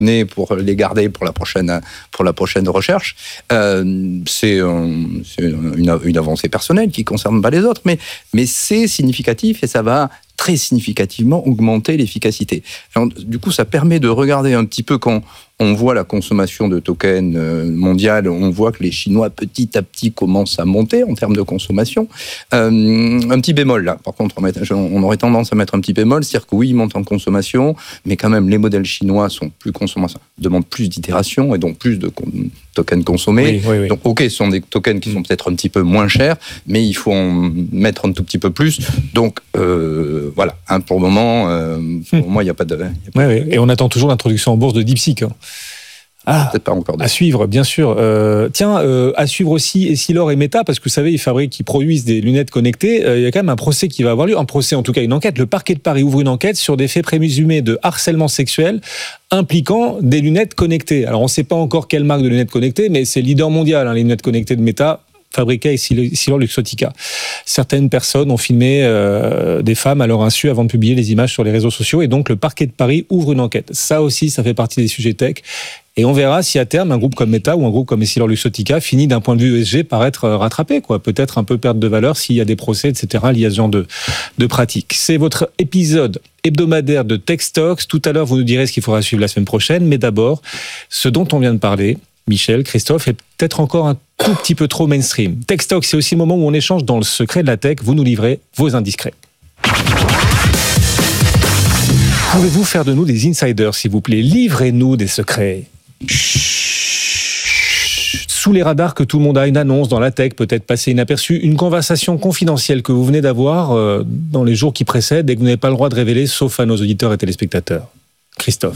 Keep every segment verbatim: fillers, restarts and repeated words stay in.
pour les garder pour la prochaine, pour la prochaine recherche. Euh, c'est, un, c'est une, une avancée personnelle qui ne concerne pas les autres, mais, mais c'est significatif et ça va très significativement augmenter l'efficacité. Alors, du coup, ça permet de regarder un petit peu quand on voit la consommation de tokens mondiale, on voit que les Chinois, petit à petit, commencent à monter en termes de consommation. Euh, un petit bémol, là. Par contre, on aurait tendance à mettre un petit bémol, c'est-à-dire que oui, ils montent en consommation, mais quand même, les modèles chinois sont plus consommateurs, demandent plus d'itérations et donc plus de tokens consommés. Oui, oui, oui. Donc, ok, ce sont des tokens qui sont peut-être un petit peu moins chers, mais il faut en mettre un tout petit peu plus. Donc, euh, voilà. Hein, pour le moment, euh, pour le moment, il n'y a pas de... Y a pas oui, de... oui. Et on attend toujours l'introduction en bourse de DeepSeek. Hein. Ah, peut-être pas encore. À suivre, bien sûr. Euh, tiens, euh, à suivre aussi Essilor et Meta, parce que vous savez, ils fabriquent, ils produisent des lunettes connectées. Euh, il y a quand même un procès qui va avoir lieu. Un procès, en tout cas, une enquête. Le parquet de Paris ouvre une enquête sur des faits présumés de harcèlement sexuel impliquant des lunettes connectées. Alors, on ne sait pas encore quelle marque de lunettes connectées, mais c'est leader mondial, hein, les lunettes connectées de Meta, fabriquées à EssilorLuxottica. Certaines personnes ont filmé euh, des femmes à leur insu avant de publier les images sur les réseaux sociaux, et donc le parquet de Paris ouvre une enquête. Ça aussi, ça fait partie des sujets tech. Et on verra si à terme, un groupe comme Meta ou un groupe comme Essilor-Luxottica finit d'un point de vue E S G par être rattrapé, quoi. Peut-être un peu perte de valeur s'il y a des procès, et cetera, liés à ce genre de, de pratiques. C'est votre épisode hebdomadaire de Techstocks. Tout à l'heure, vous nous direz ce qu'il faudra suivre la semaine prochaine. Mais d'abord, ce dont on vient de parler, Michel, Christophe, est peut-être encore un tout petit peu trop mainstream. Techstocks, c'est aussi le moment où on échange dans le secret de la tech. Vous nous livrez vos indiscrets. Pouvez-vous faire de nous des insiders, s'il vous plaît? Livrez-nous des secrets. Chut. Sous les radars que tout le monde a, une annonce dans la tech, peut-être passée inaperçue, une conversation confidentielle que vous venez d'avoir euh, dans les jours qui précèdent et que vous n'avez pas le droit de révéler, sauf à nos auditeurs et téléspectateurs. Christophe.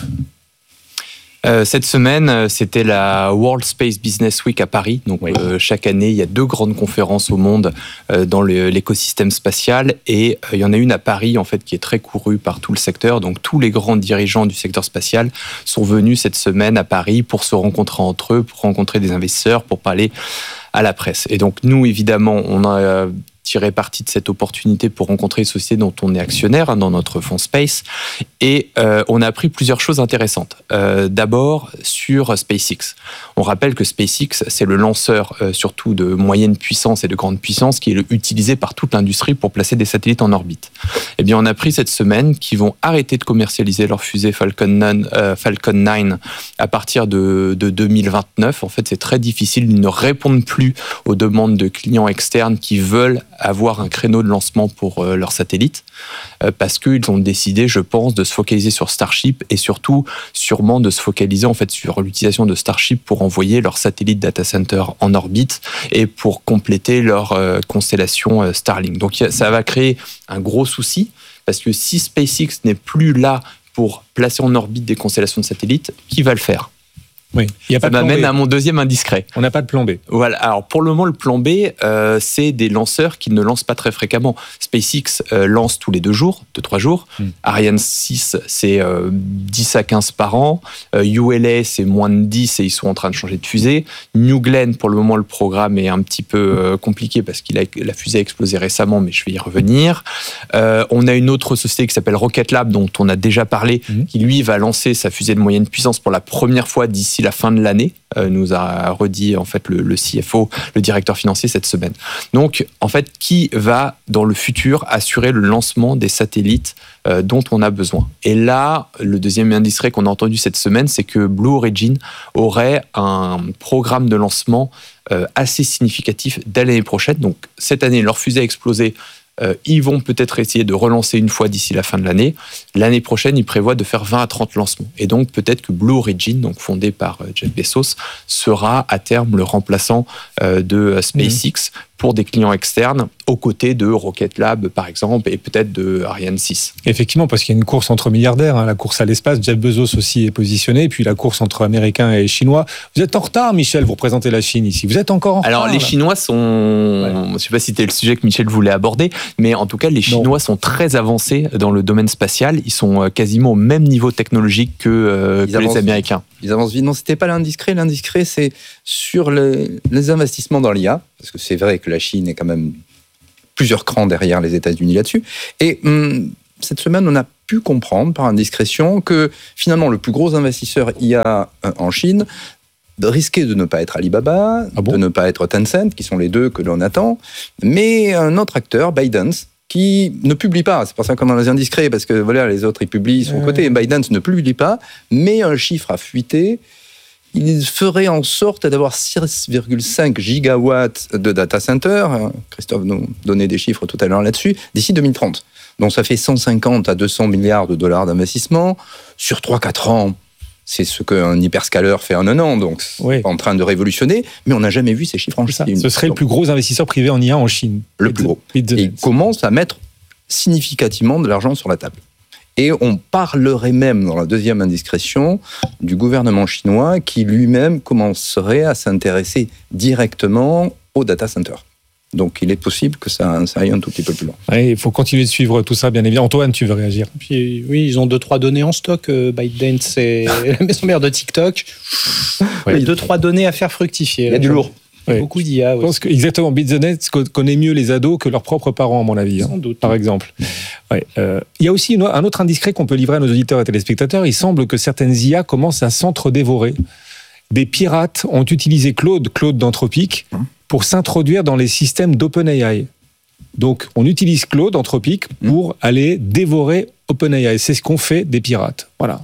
Euh, cette semaine, c'était la World Space Business Week à Paris. Donc, oui. euh, chaque année, il y a deux grandes conférences au monde euh, dans le, l'écosystème spatial. Et euh, il y en a une à Paris, en fait, qui est très courue par tout le secteur. Donc, tous les grands dirigeants du secteur spatial sont venus cette semaine à Paris pour se rencontrer entre eux, pour rencontrer des investisseurs, pour parler à la presse. Et donc, nous, évidemment, on a... Euh, tirer parti de cette opportunité pour rencontrer les sociétés dont on est actionnaire hein, dans notre fonds Space. Et euh, on a appris plusieurs choses intéressantes. Euh, d'abord, sur SpaceX. On rappelle que SpaceX, c'est le lanceur euh, surtout de moyenne puissance et de grande puissance qui est le, utilisé par toute l'industrie pour placer des satellites en orbite. Eh bien, on a appris cette semaine qu'ils vont arrêter de commercialiser leur fusée Falcon neuf, euh, Falcon neuf à partir de, de deux mille vingt-neuf. En fait, c'est très difficile. Ils ne répondent plus aux demandes de clients externes qui veulent avoir un créneau de lancement pour euh, leurs satellites, euh, parce qu'ils ont décidé, je pense, de se focaliser sur Starship et surtout, sûrement, de se focaliser en fait sur l'utilisation de Starship pour envoyer leurs satellites data center en orbite et pour compléter leur euh, constellation euh, Starlink. Donc ça va créer un gros souci, parce que si SpaceX n'est plus là pour placer en orbite des constellations de satellites, qui va le faire ? Oui. Il y a pas ça de plan m'amène B. à mon deuxième indiscret. On n'a pas de plan B. Voilà. Alors pour le moment, le plan B, euh, c'est des lanceurs qui ne lancent pas très fréquemment. SpaceX euh, lance tous les deux jours, deux trois jours. Mm. Ariane six, c'est euh, dix à quinze par an. Euh, U L A, c'est moins de dix et ils sont en train de changer de fusée. New Glenn, pour le moment, le programme est un petit peu euh, compliqué parce qu'il a la fusée a explosé récemment, mais je vais y revenir. Euh, on a une autre société qui s'appelle Rocket Lab, dont on a déjà parlé, mm. qui lui va lancer sa fusée de moyenne puissance pour la première fois d'ici la fin de l'année, euh, nous a redit en fait le, le C F O, le directeur financier cette semaine. Donc en fait, qui va dans le futur assurer le lancement des satellites euh, dont on a besoin? Et là, le deuxième indiscret qu'on a entendu cette semaine, c'est que Blue Origin aurait un programme de lancement euh, assez significatif dès l'année prochaine. Donc cette année, leur fusée a explosé. Euh, ils vont peut-être essayer de relancer une fois d'ici la fin de l'année. L'année prochaine, ils prévoient de faire vingt à trente lancements. Et donc, peut-être que Blue Origin, donc fondé par euh, Jeff Bezos, sera à terme le remplaçant euh, de euh, SpaceX mmh. pour des clients externes, aux côtés de Rocket Lab, par exemple, et peut-être de Ariane six. Effectivement, parce qu'il y a une course entre milliardaires, hein, la course à l'espace. Jeff Bezos aussi est positionné, et puis la course entre Américains et Chinois. Vous êtes en retard, Michel, vous représentez la Chine ici. Vous êtes encore en Alors, retard. Alors, les là. Chinois sont... Ouais. Je ne sais pas si c'était le sujet que Michel voulait aborder, mais en tout cas, les Chinois non. sont très avancés dans le domaine spatial. Ils sont quasiment au même niveau technologique que, euh, que les Américains. Ils avancent vite. Non, c'était pas l'indiscret. L'indiscret, c'est sur les, les investissements dans l'I A, parce que c'est vrai que la Chine est quand même plusieurs crans derrière les États-Unis là-dessus. Et hum, cette semaine, on a pu comprendre par indiscrétion que finalement le plus gros investisseur I A en Chine risquait de ne pas être Alibaba, ah bon de ne pas être Tencent, qui sont les deux que l'on attend, mais un autre acteur, ByteDance, qui ne publie pas. C'est pour ça qu'on est indiscret, parce que voilà, les autres ils publient de son euh... côté. ByteDance ne publie pas, mais un chiffre a fuité. Il ferait en sorte d'avoir six virgule cinq gigawatts de data center. Christophe nous donnait des chiffres tout à l'heure là-dessus, d'ici deux mille trente. Donc ça fait cent cinquante à deux cents milliards de dollars d'investissement sur trois à quatre ans. C'est ce qu'un hyperscaler fait en un an, donc oui. C'est en train de révolutionner, mais on n'a jamais vu ces chiffres en Chine. Ce serait donc le plus gros investisseur privé en I A en Chine. Le plus gros. Et il commence à mettre significativement de l'argent sur la table. Et on parlerait même, dans la deuxième indiscrétion, du gouvernement chinois qui lui-même commencerait à s'intéresser directement aux data centers. Donc il est possible que ça, ça aille un tout petit peu plus loin. Oui, il faut continuer de suivre tout ça, bien évidemment. Antoine, tu veux réagir ? Puis, oui, ils ont deux, trois données en stock. Euh, ByteDance, c'est la maison mère de TikTok. Ouais, deux, trois données à faire fructifier. Il y a du lourd. Oui. Beaucoup d'I A. Je pense que, exactement, ByteDance connaît mieux les ados que leurs propres parents, à mon avis. Sans hein, doute. Par exemple. Ouais, euh, il y a aussi une, un autre indiscret qu'on peut livrer à nos auditeurs et téléspectateurs. Il semble que certaines I A commencent à s'entre-dévorer. Des pirates ont utilisé Claude, Claude d'Anthropic, pour s'introduire dans les systèmes d'OpenAI. Donc, on utilise Claude, Anthropic, pour mmh. aller dévorer OpenAI. C'est ce qu'on fait des pirates. Voilà.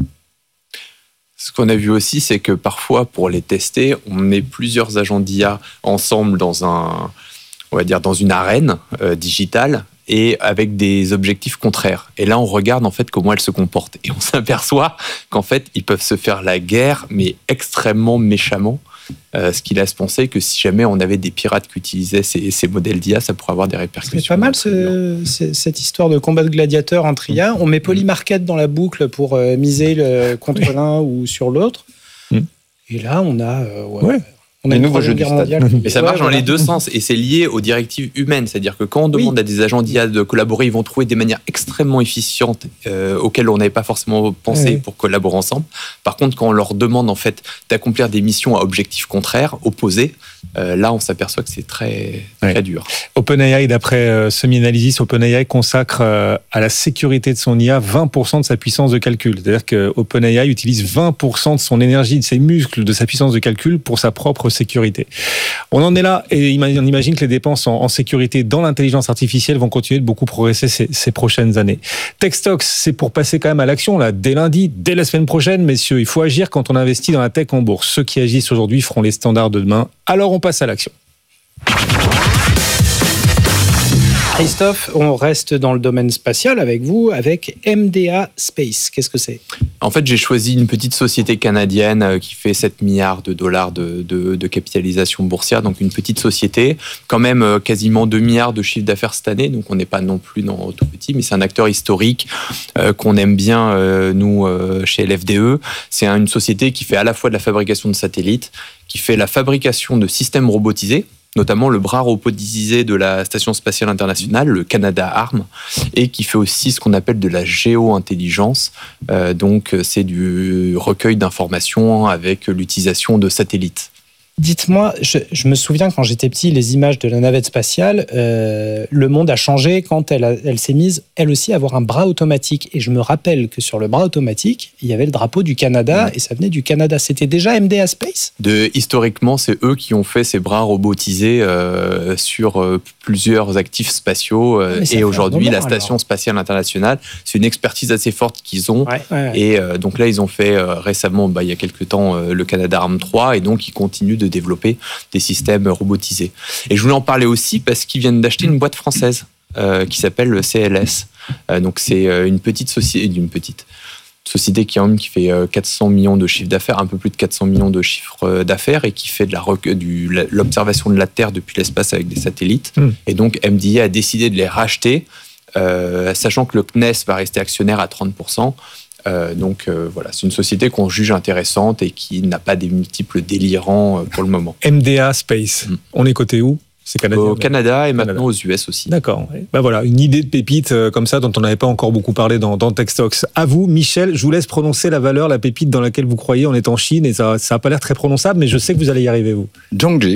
Ce qu'on a vu aussi, c'est que parfois, pour les tester, on met plusieurs agents d'I A ensemble dans un, on va dire, dans une arène euh, digitale et avec des objectifs contraires. Et là, on regarde en fait comment elles se comportent. Et on s'aperçoit qu'en fait, ils peuvent se faire la guerre, mais extrêmement méchamment. Euh, ce qui laisse penser que si jamais on avait des pirates qui utilisaient ces, ces modèles d'I A, ça pourrait avoir des répercussions. C'est pas mal ce, c'est, cette histoire de combat de gladiateurs entre I A. On met Polymarket dans la boucle pour euh, miser le, contre oui. l'un ou sur l'autre. Mm. Et là, on a... Euh, ouais, ouais. On a une nouveau jeu du stade. Et ça marche ouais, dans voilà. les deux sens. Et c'est lié aux directives humaines. C'est-à-dire que quand on demande oui. à des agents d'I A de collaborer, ils vont trouver des manières extrêmement efficientes euh, auxquelles on n'avait pas forcément pensé oui. pour collaborer ensemble. Par contre, quand on leur demande en fait d'accomplir des missions à objectifs contraires, opposés, euh, là, on s'aperçoit que c'est très, très oui. dur. OpenAI, d'après euh, Semi-Analysis, OpenAI consacre euh, à la sécurité de son I A vingt pour cent de sa puissance de calcul. C'est-à-dire que OpenAI utilise vingt pour cent de son énergie, de ses muscles, de sa puissance de calcul pour sa propre sécurité. On en est là et on imagine que les dépenses en, en sécurité dans l'intelligence artificielle vont continuer de beaucoup progresser ces, ces prochaines années. Techstocks, c'est pour passer quand même à l'action là, dès lundi, dès la semaine prochaine, messieurs. Il faut agir quand on investit dans la tech en bourse. Ceux qui agissent aujourd'hui feront les standards de demain. Alors on passe à l'action. Christophe, on reste dans le domaine spatial avec vous, avec M D A Space. Qu'est-ce que c'est ? En fait, j'ai choisi une petite société canadienne qui fait sept milliards de dollars de, de, de capitalisation boursière, donc une petite société, quand même quasiment deux milliards de chiffre d'affaires cette année, donc on n'est pas non plus dans tout petit, mais c'est un acteur historique euh, qu'on aime bien, euh, nous, euh, chez L F D E. C'est une société qui fait à la fois de la fabrication de satellites, qui fait la fabrication de systèmes robotisés, notamment le bras robotisé de la Station spatiale internationale, le Canadarm, et qui fait aussi ce qu'on appelle de la géo-intelligence. Euh, donc, c'est du recueil d'informations avec l'utilisation de satellites. Dites-moi, je, je me souviens quand j'étais petit, les images de la navette spatiale, euh, le monde a changé quand elle, a, elle s'est mise, elle aussi, à avoir un bras automatique. Et je me rappelle que sur le bras automatique, il y avait le drapeau du Canada, mmh. et ça venait du Canada. C'était déjà M D A Space ? De, historiquement, c'est eux qui ont fait ces bras robotisés euh, sur euh, plusieurs actifs spatiaux. Euh, et aujourd'hui, moment, la Station alors. spatiale internationale, c'est une expertise assez forte qu'ils ont. Ouais, ouais, ouais. Et euh, donc là, ils ont fait euh, récemment, bah, il y a quelques temps, euh, le Canadarm trois, et donc ils continuent de développer des systèmes robotisés. Et je voulais en parler aussi parce qu'ils viennent d'acheter une boîte française euh, qui s'appelle le C L S. Euh, donc c'est une petite société, une petite société qui, qui fait quatre cents millions de chiffre d'affaires, un peu plus de quatre cents millions de chiffre d'affaires et qui fait de la, du, l'observation de la Terre depuis l'espace avec des satellites. Mmh. Et donc M D A a décidé de les racheter, euh, sachant que le C N E S va rester actionnaire à trente pour cent. Euh, donc euh, voilà, c'est une société qu'on juge intéressante et qui n'a pas des multiples délirants euh, pour le moment. M D A Space, mm. on est coté où ? C'est canadien, au Canada et maintenant Canada. Aux U S aussi. D'accord. Ben voilà, une idée de pépite euh, comme ça dont on n'avait pas encore beaucoup parlé dans, dans Techstocks. À vous, Michel, je vous laisse prononcer la valeur, la pépite dans laquelle vous croyez. On est en Chine et ça n'a pas l'air très prononçable, mais je sais que vous allez y arriver, vous. Zhongji.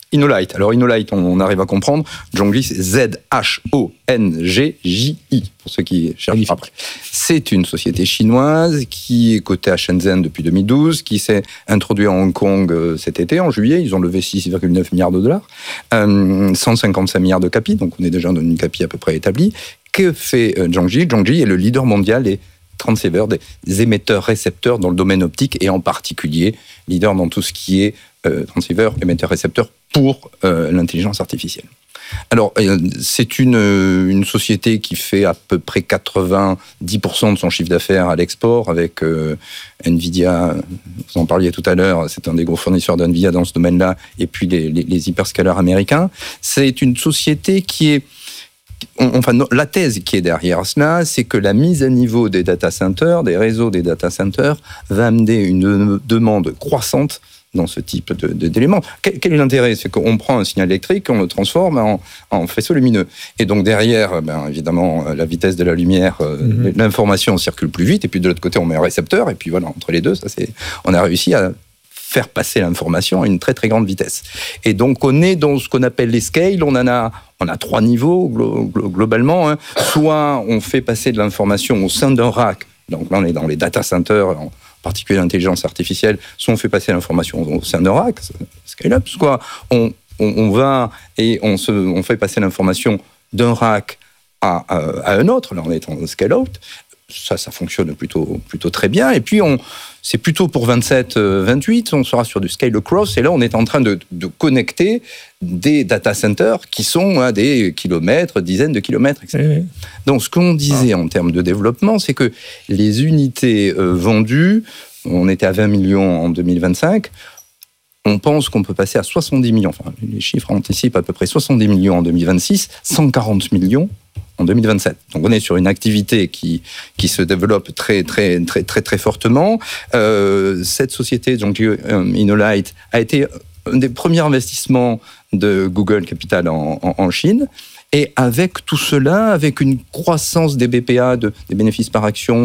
Inolight. Alors Inolight, on, on arrive à comprendre. Zhongji, c'est Z H O N G J I, pour ceux qui cherchent après. C'est une société chinoise qui est cotée à Shenzhen depuis deux mille douze, qui s'est introduite à Hong Kong cet été, en juillet. Ils ont levé six virgule neuf milliards de dollars, euh, cent cinquante-cinq milliards de capi, donc on est déjà dans une capi à peu près établie. Que fait euh, Zhongji? Zhongji est le leader mondial des transceivers, des émetteurs-récepteurs dans le domaine optique, et en particulier leader dans tout ce qui est euh, transceiver, émetteur-récepteur pour euh, l'intelligence artificielle. Alors, euh, c'est une, une société qui fait à peu près quatre-vingt-dix pour cent de son chiffre d'affaires à l'export, avec euh, Nvidia, vous en parliez tout à l'heure, c'est un des gros fournisseurs d'Nvidia dans ce domaine-là, et puis les, les, les hyperscalers américains. C'est une société qui est Enfin, la thèse qui est derrière cela, c'est que la mise à niveau des data centers, des réseaux des data centers, va amener une demande croissante dans ce type de, de, d'éléments. Quel, quel est l'intérêt? C'est qu'on prend un signal électrique, on le transforme en, en faisceau lumineux. Et donc derrière, ben, évidemment, la vitesse de la lumière, mm-hmm. l'information circule plus vite, et puis de l'autre côté, on met un récepteur, et puis voilà, entre les deux, ça, c'est, on a réussi à faire passer l'information à une très très grande vitesse. Et donc on est dans ce qu'on appelle les scales, on en a, on a trois niveaux glo- glo- globalement. Hein. Soit on fait passer de l'information au sein d'un rack, donc là on est dans les data centers, en particulier l'intelligence artificielle, soit on fait passer l'information au sein d'un rack, scale up, soit on, on, on va et on, se, on fait passer l'information d'un rack à, à, à un autre, là on est en scale out. Ça, ça fonctionne plutôt, plutôt très bien. Et puis, on, c'est plutôt pour vingt-sept vingt-huit, on sera sur du scale across. Et là, on est en train de, de connecter des data centers qui sont à des kilomètres, dizaines de kilomètres, et cetera. Oui, oui. Donc, ce qu'on disait ah. en termes de développement, c'est que les unités euh, vendues, on était à vingt millions en deux mille vingt-cinq, on pense qu'on peut passer à soixante-dix millions. Enfin, les chiffres anticipent à peu près soixante-dix millions en deux mille vingt-six, cent quarante millions en deux mille vingt-sept. Donc on est sur une activité qui qui se développe très très très très très fortement. Euh, cette société, donc euh, Inolight, a été un des premiers investissements de Google Capital en, en, en Chine. Et avec tout cela, avec une croissance des B P A, de, des bénéfices par action,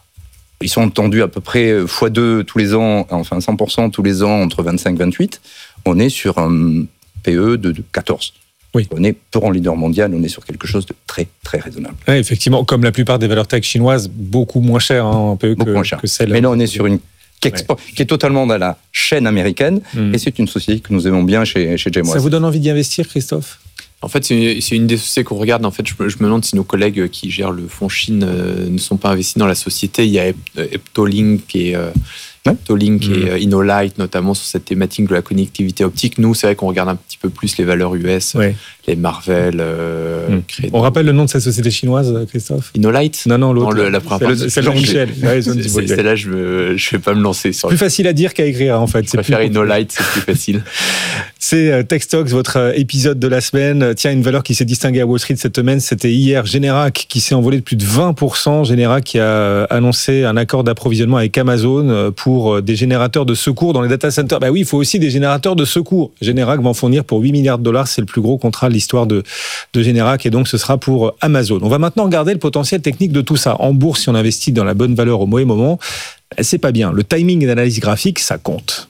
ils sont tendus à peu près fois deux tous les ans, enfin cent pour cent tous les ans entre vingt-cinq et vingt-huit. On est sur un P E de, de quatorze. Oui. On est pour un leader mondial, on est sur quelque chose de très, très raisonnable. Oui, effectivement, comme la plupart des valeurs tech chinoises, beaucoup moins cher, hein, un peu beaucoup que, moins cher. que celle. Mais là, on est sur une qui, expo- ouais. qui est totalement dans la chaîne américaine, mmh. et c'est une société que nous aimons bien chez, chez J M O S. Ça vous donne envie d'y investir, Christophe ? En fait, c'est une, c'est une des sociétés qu'on regarde. En fait, je me, je me demande si nos collègues qui gèrent le fonds Chine euh, ne sont pas investis dans la société. Il y a Eptolink et... Euh, Ouais. Eptolink mmh. et Inolight, notamment sur cette thématique de la connectivité optique. Nous, c'est vrai qu'on regarde un petit peu plus les valeurs U S, ouais. les Marvel, euh, mmh. On rappelle le nom de cette société chinoise, Christophe ? Inolight ? Non, non, l'autre. Non, le, la première c'est, le, c'est Jean-Michel. Ouais, c'est, c'est, c'est là, je ne vais pas me lancer. Sur plus le... facile à dire qu'à écrire, en fait. Je préfère Inolight, c'est plus facile. C'est Tech Talks, votre épisode de la semaine. Tiens, une valeur qui s'est distinguée à Wall Street cette semaine, c'était hier Generac, qui s'est envolé de plus de vingt pour cent. Generac qui a annoncé un accord d'approvisionnement avec Amazon pour des générateurs de secours dans les data centers. Bah oui, il faut aussi des générateurs de secours. Generac va en fournir pour huit milliards de dollars. C'est le plus gros contrat de l'histoire de, de Generac, et donc ce sera pour Amazon. On va maintenant regarder le potentiel technique de tout ça. En bourse, si on investit dans la bonne valeur au mauvais moment, c'est pas bien. Le timing et l'analyse graphique, ça compte.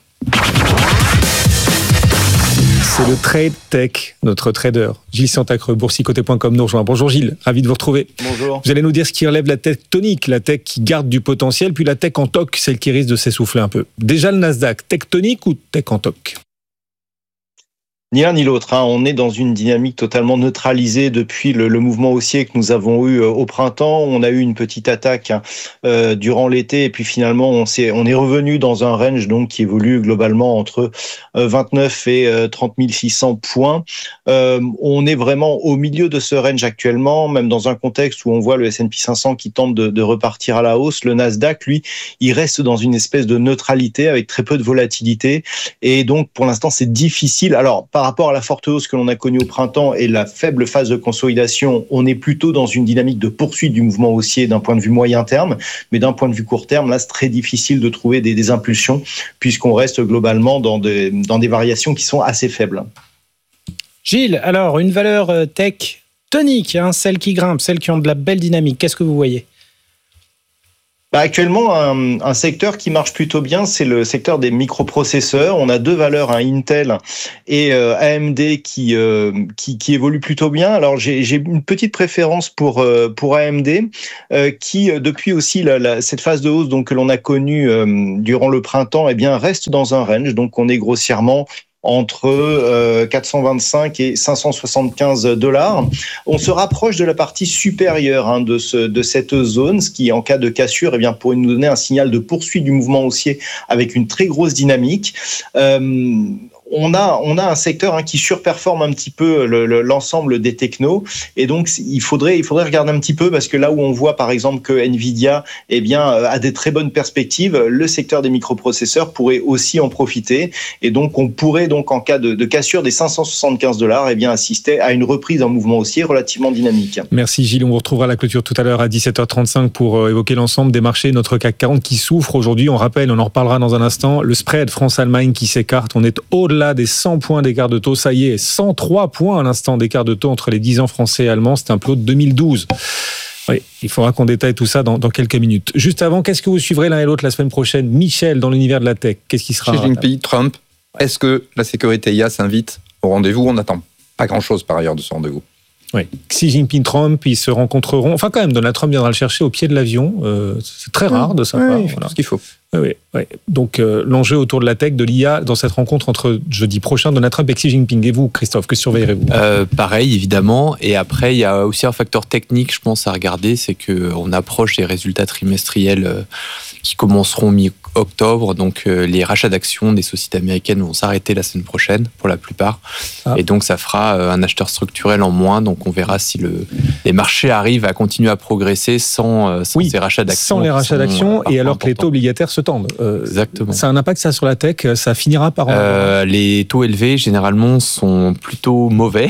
C'est le Trade Tech, notre trader. Gilles Santacreux, boursicoté point com nous rejoint. Bonjour Gilles, ravi de vous retrouver. Bonjour. Vous allez nous dire ce qui relève la tectonique, la tech qui garde du potentiel, puis la tech en toc, celle qui risque de s'essouffler un peu. Déjà le Nasdaq, tectonique ou tech en toc ? Ni l'un ni l'autre, hein. On est dans une dynamique totalement neutralisée depuis le, le mouvement haussier que nous avons eu au printemps. On a eu une petite attaque hein, euh, durant l'été, et puis finalement on, s'est, on est revenu dans un range donc qui évolue globalement entre euh, vingt-neuf et euh, trente mille six cents points. Euh, on est vraiment au milieu de ce range actuellement, même dans un contexte où on voit le S and P cinq cents qui tente de, de repartir à la hausse. Le Nasdaq, lui, il reste dans une espèce de neutralité avec très peu de volatilité, et donc pour l'instant c'est difficile. Alors par rapport à la forte hausse que l'on a connue au printemps et la faible phase de consolidation, on est plutôt dans une dynamique de poursuite du mouvement haussier d'un point de vue moyen terme, mais d'un point de vue court terme, là c'est très difficile de trouver des, des impulsions puisqu'on reste globalement dans des, dans des variations qui sont assez faibles. Gilles, alors une valeur tech tonique, hein, celles qui grimpent, celles qui ont de la belle dynamique, qu'est-ce que vous voyez ? Bah actuellement, un, un secteur qui marche plutôt bien, c'est le secteur des microprocesseurs. On a deux valeurs, un Intel et euh, A M D qui, euh, qui qui évoluent plutôt bien. Alors j'ai, j'ai une petite préférence pour euh, pour A M D, euh, qui depuis aussi la, la, cette phase de hausse donc que l'on a connue euh, durant le printemps, eh bien reste dans un range. Donc on est grossièrement entre euh, quatre cent vingt-cinq et cinq cent soixante-quinze dollars. On se rapproche de la partie supérieure hein, de, ce, de cette zone, ce qui, en cas de cassure, eh bien, pourrait nous donner un signal de poursuite du mouvement haussier avec une très grosse dynamique. Euh, On a, on a un secteur hein, qui surperforme un petit peu le, le, l'ensemble des technos, et donc il faudrait, il faudrait regarder un petit peu, parce que là où on voit par exemple que Nvidia eh bien, a des très bonnes perspectives, le secteur des microprocesseurs pourrait aussi en profiter, et donc on pourrait donc en cas de, de cassure des cinq cent soixante-quinze dollars eh bien, assister à une reprise en mouvement haussier relativement dynamique. Merci Gilles, on vous retrouvera à la clôture tout à l'heure à dix-sept heures trente-cinq pour évoquer l'ensemble des marchés, notre C A C quarante qui souffre aujourd'hui, on rappelle, on en reparlera dans un instant, le spread France-Allemagne qui s'écarte, on est au-delà des cent points d'écart de taux, ça y est, cent trois points à l'instant d'écart de taux entre les dix ans français et allemands, c'est un plot de deux mille douze. Oui, il faudra qu'on détaille tout ça dans, dans quelques minutes. Juste avant, qu'est-ce que vous suivrez l'un et l'autre la semaine prochaine? Michel, dans l'univers de la tech, qu'est-ce qui sera? Xi Jinping, Trump, est-ce que la sécurité I A s'invite au rendez-vous? On n'attend pas grand-chose par ailleurs de ce rendez-vous. Oui. Xi Jinping, Trump, ils se rencontreront. Enfin, quand même, Donald Trump viendra le chercher au pied de l'avion. Euh, c'est très rare de sa part. Oui, voilà. ce qu'il faut. Oui, oui. Donc, euh, l'enjeu autour de la tech, de l'I A, dans cette rencontre entre jeudi prochain, Donald Trump et Xi Jinping. Et vous, Christophe, que surveillerez-vous? euh, Pareil, évidemment. Et après, il y a aussi un facteur technique, je pense, à regarder, c'est qu'on approche des résultats trimestriels euh, qui commenceront mi-octobre. Donc, euh, les rachats d'actions des sociétés américaines vont s'arrêter la semaine prochaine, pour la plupart. Ah. Et donc, ça fera euh, un acheteur structurel en moins. Donc, on verra si le, les marchés arrivent à continuer à progresser sans, euh, sans oui, ces rachats d'actions. Sans les rachats d'actions, et alors que les taux obligataires se tendent. Euh, Exactement. Ça a un impact, ça, sur la tech? Ça finira par... Euh, les taux élevés, généralement, sont plutôt mauvais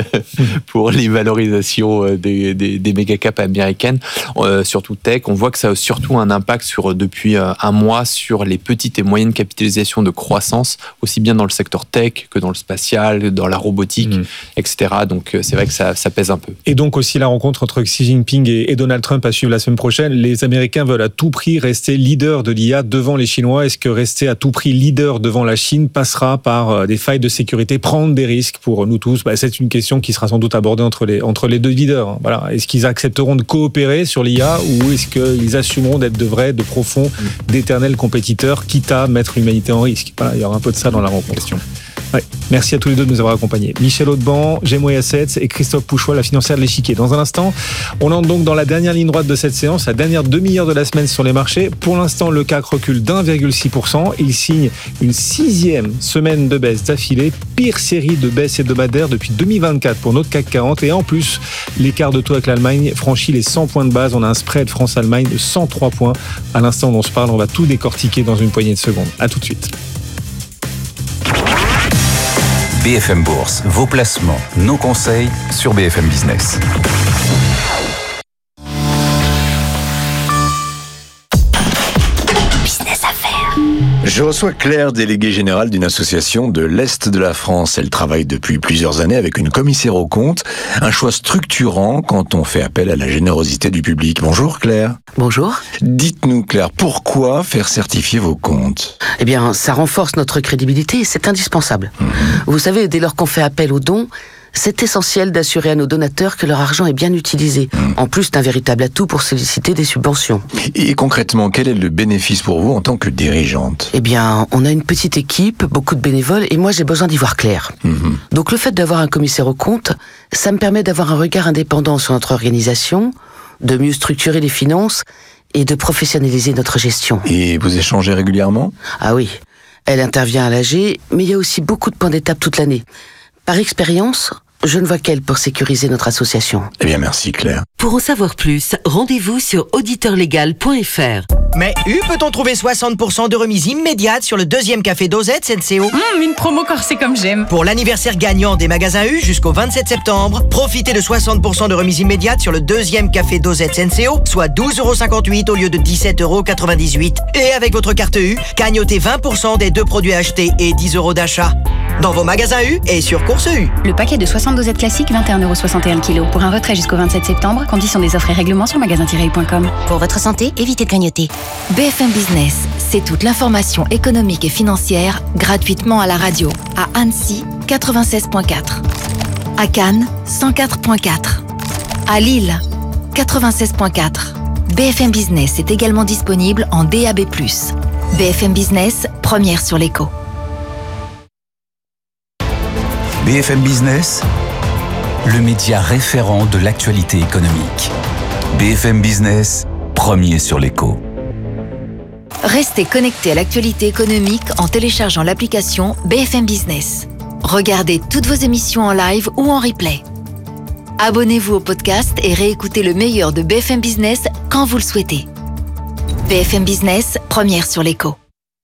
pour les valorisations des, des, des méga-caps américaines, euh, surtout tech. On voit que ça a surtout un impact sur, depuis un mois sur les petites et moyennes capitalisations de croissance, aussi bien dans le secteur tech que dans le spatial, dans la robotique, mmh. et cetera. Donc, c'est vrai que ça, ça pèse un peu. Et donc aussi la rencontre entre Xi Jinping et, et Donald Trump à suivre la semaine prochaine. Les Américains veulent à tout prix rester leaders de l'I A devant les Chinois. Est-ce que rester à tout prix leader devant la Chine passera par des failles de sécurité, prendre des risques pour nous tous? Bah, c'est une question qui sera sans doute abordée entre les, entre les deux leaders. Voilà. Est-ce qu'ils accepteront de coopérer sur l'I A ou est-ce qu'ils assumeront d'être de vrais, de profonds, d'éternels compétiteurs, quitte à mettre l'humanité en risque? Voilà, il y aura un peu de ça dans la rencontre. Question. Ouais. Merci à tous les deux de nous avoir accompagnés. Michel Audban, Gémeaux Assets et Christophe Pouchois, la financière de l'Échiquier. Dans un instant, on entre donc dans la dernière ligne droite de cette séance, la dernière demi-heure de la semaine sur les marchés. Pour l'instant, le C A C recule d'un virgule six pour cent. Il signe une sixième semaine de baisse d'affilée, pire série de baisse hebdomadaire depuis deux mille vingt-quatre pour notre C A C quarante. Et en plus, l'écart de taux avec l'Allemagne franchit les cent points de base. On a un spread France-Allemagne de cent trois points. À l'instant où on se parle, on va tout décortiquer dans une poignée de secondes. À tout de suite. B F M Bourse, vos placements, nos conseils sur B F M Business. Je reçois Claire, déléguée générale d'une association de l'Est de la France. Elle travaille depuis plusieurs années avec une commissaire aux comptes, un choix structurant quand on fait appel à la générosité du public. Bonjour Claire. Bonjour. Dites-nous Claire, pourquoi faire certifier vos comptes? Eh bien, ça renforce notre crédibilité et c'est indispensable. Mmh. Vous savez, dès lors qu'on fait appel aux dons, c'est essentiel d'assurer à nos donateurs que leur argent est bien utilisé. Mmh. En plus d'un véritable atout pour solliciter des subventions. Et concrètement, quel est le bénéfice pour vous en tant que dirigeante? Eh bien, on a une petite équipe, beaucoup de bénévoles, et moi j'ai besoin d'y voir clair. Mmh. Donc le fait d'avoir un commissaire aux comptes, ça me permet d'avoir un regard indépendant sur notre organisation, de mieux structurer les finances et de professionnaliser notre gestion. Et vous échangez régulièrement? Ah oui, elle intervient à l'A G, mais il y a aussi beaucoup de points d'étape toute l'année. Par expérience, je ne vois qu'elle pour sécuriser notre association. Eh bien, merci Claire. Pour en savoir plus, rendez-vous sur auditeur légal point f r. Mais U, peut-on trouver soixante pour cent de remise immédiate sur le deuxième café Dosette S N C O? Mmh, une promo corsée comme j'aime. Pour l'anniversaire gagnant des magasins U jusqu'au vingt-sept septembre, profitez de soixante pour cent de remise immédiate sur le deuxième café Dosette S N C O, soit douze euros cinquante-huit au lieu de dix-sept euros quatre-vingt-dix-huit. Et avec votre carte U, cagnotez vingt pour cent des deux produits achetés et dix euros d'achat. Dans vos magasins U et sur Course U. Le paquet de soixante dosettes classiques, vingt et un euros soixante et un le kilo. Pour un retrait jusqu'au vingt-sept septembre, conditions des offres et règlements sur magasin tiret u point com. Pour votre santé, évitez de grignoter. B F M Business, c'est toute l'information économique et financière gratuitement à la radio. À Annecy, quatre-vingt-seize virgule quatre. À Cannes, cent quatre virgule quatre. À Lille, quatre-vingt-seize virgule quatre. B F M Business est également disponible en D A B plus. B F M Business, première sur l'écho. B F M Business, le média référent de l'actualité économique. B F M Business, premier sur l'écho. Restez connecté à l'actualité économique en téléchargeant l'application B F M Business. Regardez toutes vos émissions en live ou en replay. Abonnez-vous au podcast et réécoutez le meilleur de B F M Business quand vous le souhaitez. B F M Business, première sur l'écho.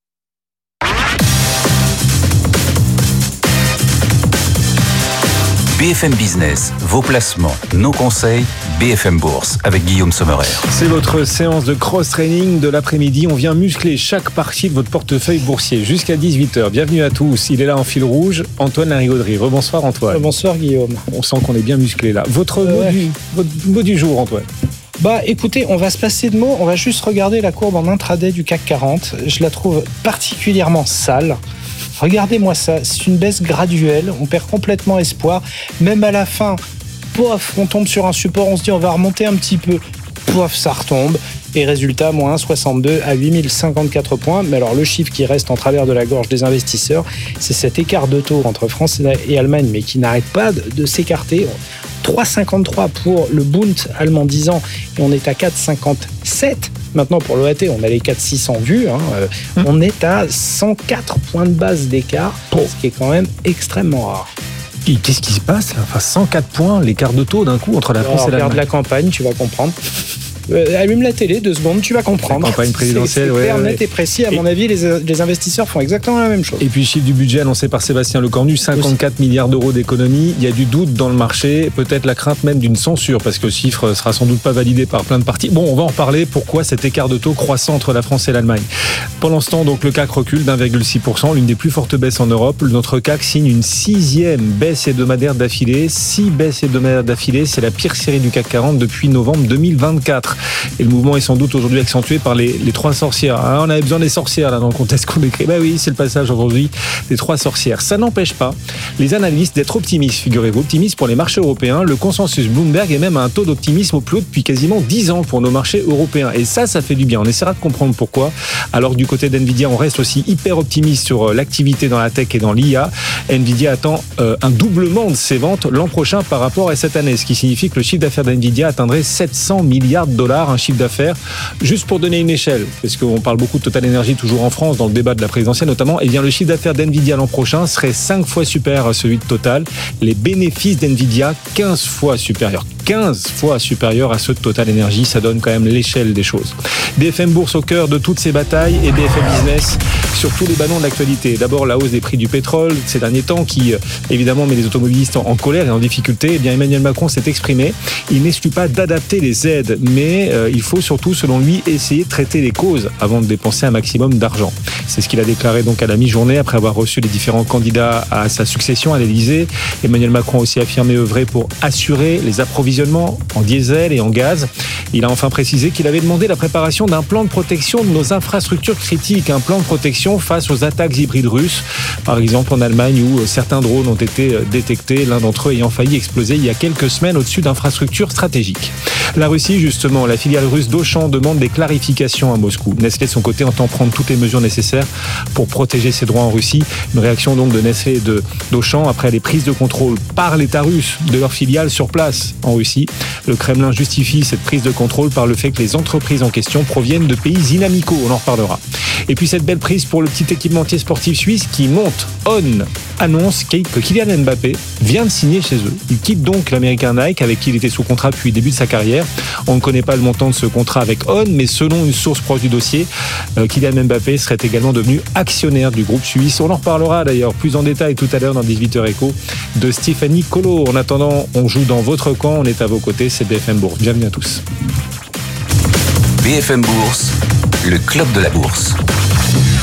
B F M Business, vos placements, nos conseils, B F M Bourse avec Guillaume Sommerer. C'est votre séance de cross-training de l'après-midi. On vient muscler chaque partie de votre portefeuille boursier jusqu'à dix-huit heures. Bienvenue à tous. Il est là en fil rouge, Antoine Larigauderie. Rebonsoir Antoine. Bonsoir Guillaume. On sent qu'on est bien musclé là. Votre, Euh, mot, ouais. du, votre mot du jour Antoine. Bah écoutez, on va se passer de mots, on va juste regarder la courbe en intraday du C A C quarante. Je la trouve particulièrement sale. Regardez-moi ça, c'est une baisse graduelle, on perd complètement espoir. Même à la fin, pof, on tombe sur un support, on se dit on va remonter un petit peu, pof, ça retombe. Et résultat, moins un virgule soixante-deux à huit mille cinquante-quatre points. Mais alors le chiffre qui reste en travers de la gorge des investisseurs, c'est cet écart de taux entre France et Allemagne, mais qui n'arrête pas de s'écarter. trois virgule cinquante-trois pour le Bund allemand dix ans et on est à quatre virgule cinquante-sept. Maintenant, pour l'O A T, on a les quatre virgule six cents vus. Hein. Euh, mmh. On est à cent quatre points de base d'écart, ce qui est quand même extrêmement rare. Et qu'est-ce qui se passe là ? Enfin, cent quatre points, l'écart de taux d'un coup entre la France Alors, et l'Allemagne. regarde la campagne, tu vas comprendre. Euh, allume la télé, deux secondes, tu vas comprendre. La campagne présidentielle, c'est, c'est ouais, clair, ouais. net et précis. À et... mon avis, les, les investisseurs font exactement la même chose. Et puis, chiffre du budget annoncé par Sébastien Lecornu, cinquante-quatre Aussi. milliards d'euros d'économie. Il y a du doute dans le marché, peut-être la crainte même d'une censure, parce que le chiffre sera sans doute pas validé par plein de partis. Bon, on va en reparler. Pourquoi cet écart de taux croissant entre la France et l'Allemagne ? Pendant ce temps, donc, le C A C recule d'un virgule six pour cent, l'une des plus fortes baisses en Europe. Notre C A C signe une sixième baisse hebdomadaire d'affilée. Six baisses hebdomadaires d'affilée, c'est la pire série du C A C quarante depuis novembre deux mille vingt-quatre. Et le mouvement est sans doute aujourd'hui accentué par les, les trois sorcières. Ah, on avait besoin des sorcières là dans le contexte qu'on décrit. Bah oui, c'est le passage aujourd'hui des trois sorcières. Ça n'empêche pas les analystes d'être optimistes, figurez-vous, optimistes pour les marchés européens. Le consensus Bloomberg est même à un taux d'optimisme au plus haut depuis quasiment dix ans pour nos marchés européens. Et ça, ça fait du bien. On essaiera de comprendre pourquoi. Alors que du côté d'NVIDIA, on reste aussi hyper optimiste sur l'activité dans la tech et dans l'I A. NVIDIA attend euh, un doublement de ses ventes l'an prochain par rapport à cette année, ce qui signifie que le chiffre d'affaires d'NVIDIA atteindrait sept cents milliards de dollars, un chiffre d'affaires. Juste pour donner une échelle, parce qu'on parle beaucoup de Total Energy toujours en France, dans le débat de la présidentielle notamment, et bien le chiffre d'affaires d'NVIDIA l'an prochain serait cinq fois supérieur à celui de Total. Les bénéfices d'NVIDIA, quinze fois supérieurs. quinze fois supérieur à ceux de Total Energy, ça donne quand même l'échelle des choses. B F M Bourse au cœur de toutes ces batailles et B F M Business sur tous les ballons de l'actualité. D'abord la hausse des prix du pétrole ces derniers temps qui évidemment met les automobilistes en colère et en difficulté. Eh bien Emmanuel Macron s'est exprimé. Il n'exclut pas d'adapter les aides, mais euh, il faut surtout, selon lui, essayer de traiter les causes avant de dépenser un maximum d'argent. C'est ce qu'il a déclaré donc à la mi-journée après avoir reçu les différents candidats à sa succession à l'Élysée. Emmanuel Macron a aussi affirmé œuvrer pour assurer les approvisionnements en diesel et en gaz. Il a enfin précisé qu'il avait demandé la préparation d'un plan de protection de nos infrastructures critiques, un plan de protection face aux attaques hybrides russes, par exemple en Allemagne où certains drones ont été détectés, l'un d'entre eux ayant failli exploser il y a quelques semaines au-dessus d'infrastructures stratégiques. La Russie, justement, la filiale russe d'Auchan demande des clarifications à Moscou. Nestlé, de son côté, entend prendre toutes les mesures nécessaires pour protéger ses droits en Russie. Une réaction donc de Nestlé et de, d'Auchan après les prises de contrôle par l'État russe de leur filiale sur place en Russie. Le Kremlin justifie cette prise de contrôle par le fait que les entreprises en question proviennent de pays inamicaux. On en reparlera. Et puis cette belle prise pour le petit équipementier sportif suisse qui monte. On annonce que Kylian Mbappé vient de signer chez eux. Il quitte donc l'américain Nike avec qui il était sous contrat depuis le début de sa carrière. On ne connaît pas le montant de ce contrat avec On, mais selon une source proche du dossier, euh, Kylian Mbappé serait également devenu actionnaire du groupe suisse. On en reparlera d'ailleurs plus en détail tout à l'heure dans dix-huit heures Écho de Stéphanie Colo. En attendant, on joue dans votre camp, on est à vos côtés, c'est B F M Bourse. Bienvenue à tous. B F M Bourse, le club de la bourse.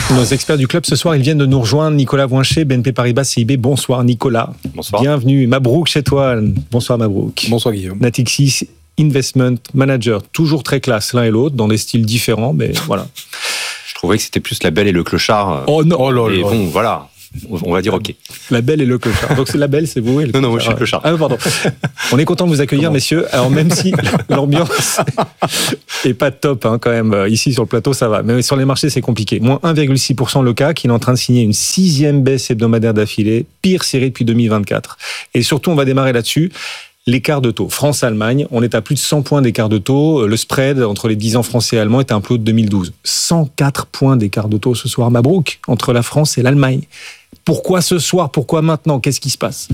Nos experts du club ce soir, ils viennent de nous rejoindre. Nicolas Voincher, B N P Paribas C I B. Bonsoir Nicolas. Bonsoir. Bienvenue. Mabrouk chez toi. Bonsoir Mabrouk. Bonsoir Guillaume. Natixis Investment Manager, toujours très classe l'un et l'autre, dans des styles différents, mais voilà. Je trouvais que c'était plus La Belle et le Clochard. Oh non. Oh là là. Et bon, voilà. On va dire OK. La Belle et le Clochard. Donc c'est La Belle, c'est vous et le Non, non, moi je suis le Clochard. Ah, pardon. On est content de vous accueillir, Comment messieurs. Alors même si l'ambiance est pas top, hein, quand même, ici sur le plateau, ça va. Mais sur les marchés, c'est compliqué. Moins un virgule six pour cent le C A C, qui est en train de signer une sixième baisse hebdomadaire d'affilée, pire série depuis deux mille vingt-quatre. Et surtout, on va démarrer là-dessus. L'écart de taux. France-Allemagne, on est à plus de cent points d'écart de taux. Le spread entre les dix ans français et allemands est à un plus haut de deux mille douze. cent quatre points d'écart de taux ce soir, Mabrouk, entre la France et l'Allemagne. Pourquoi ce soir? Pourquoi maintenant? Qu'est-ce qui se passe?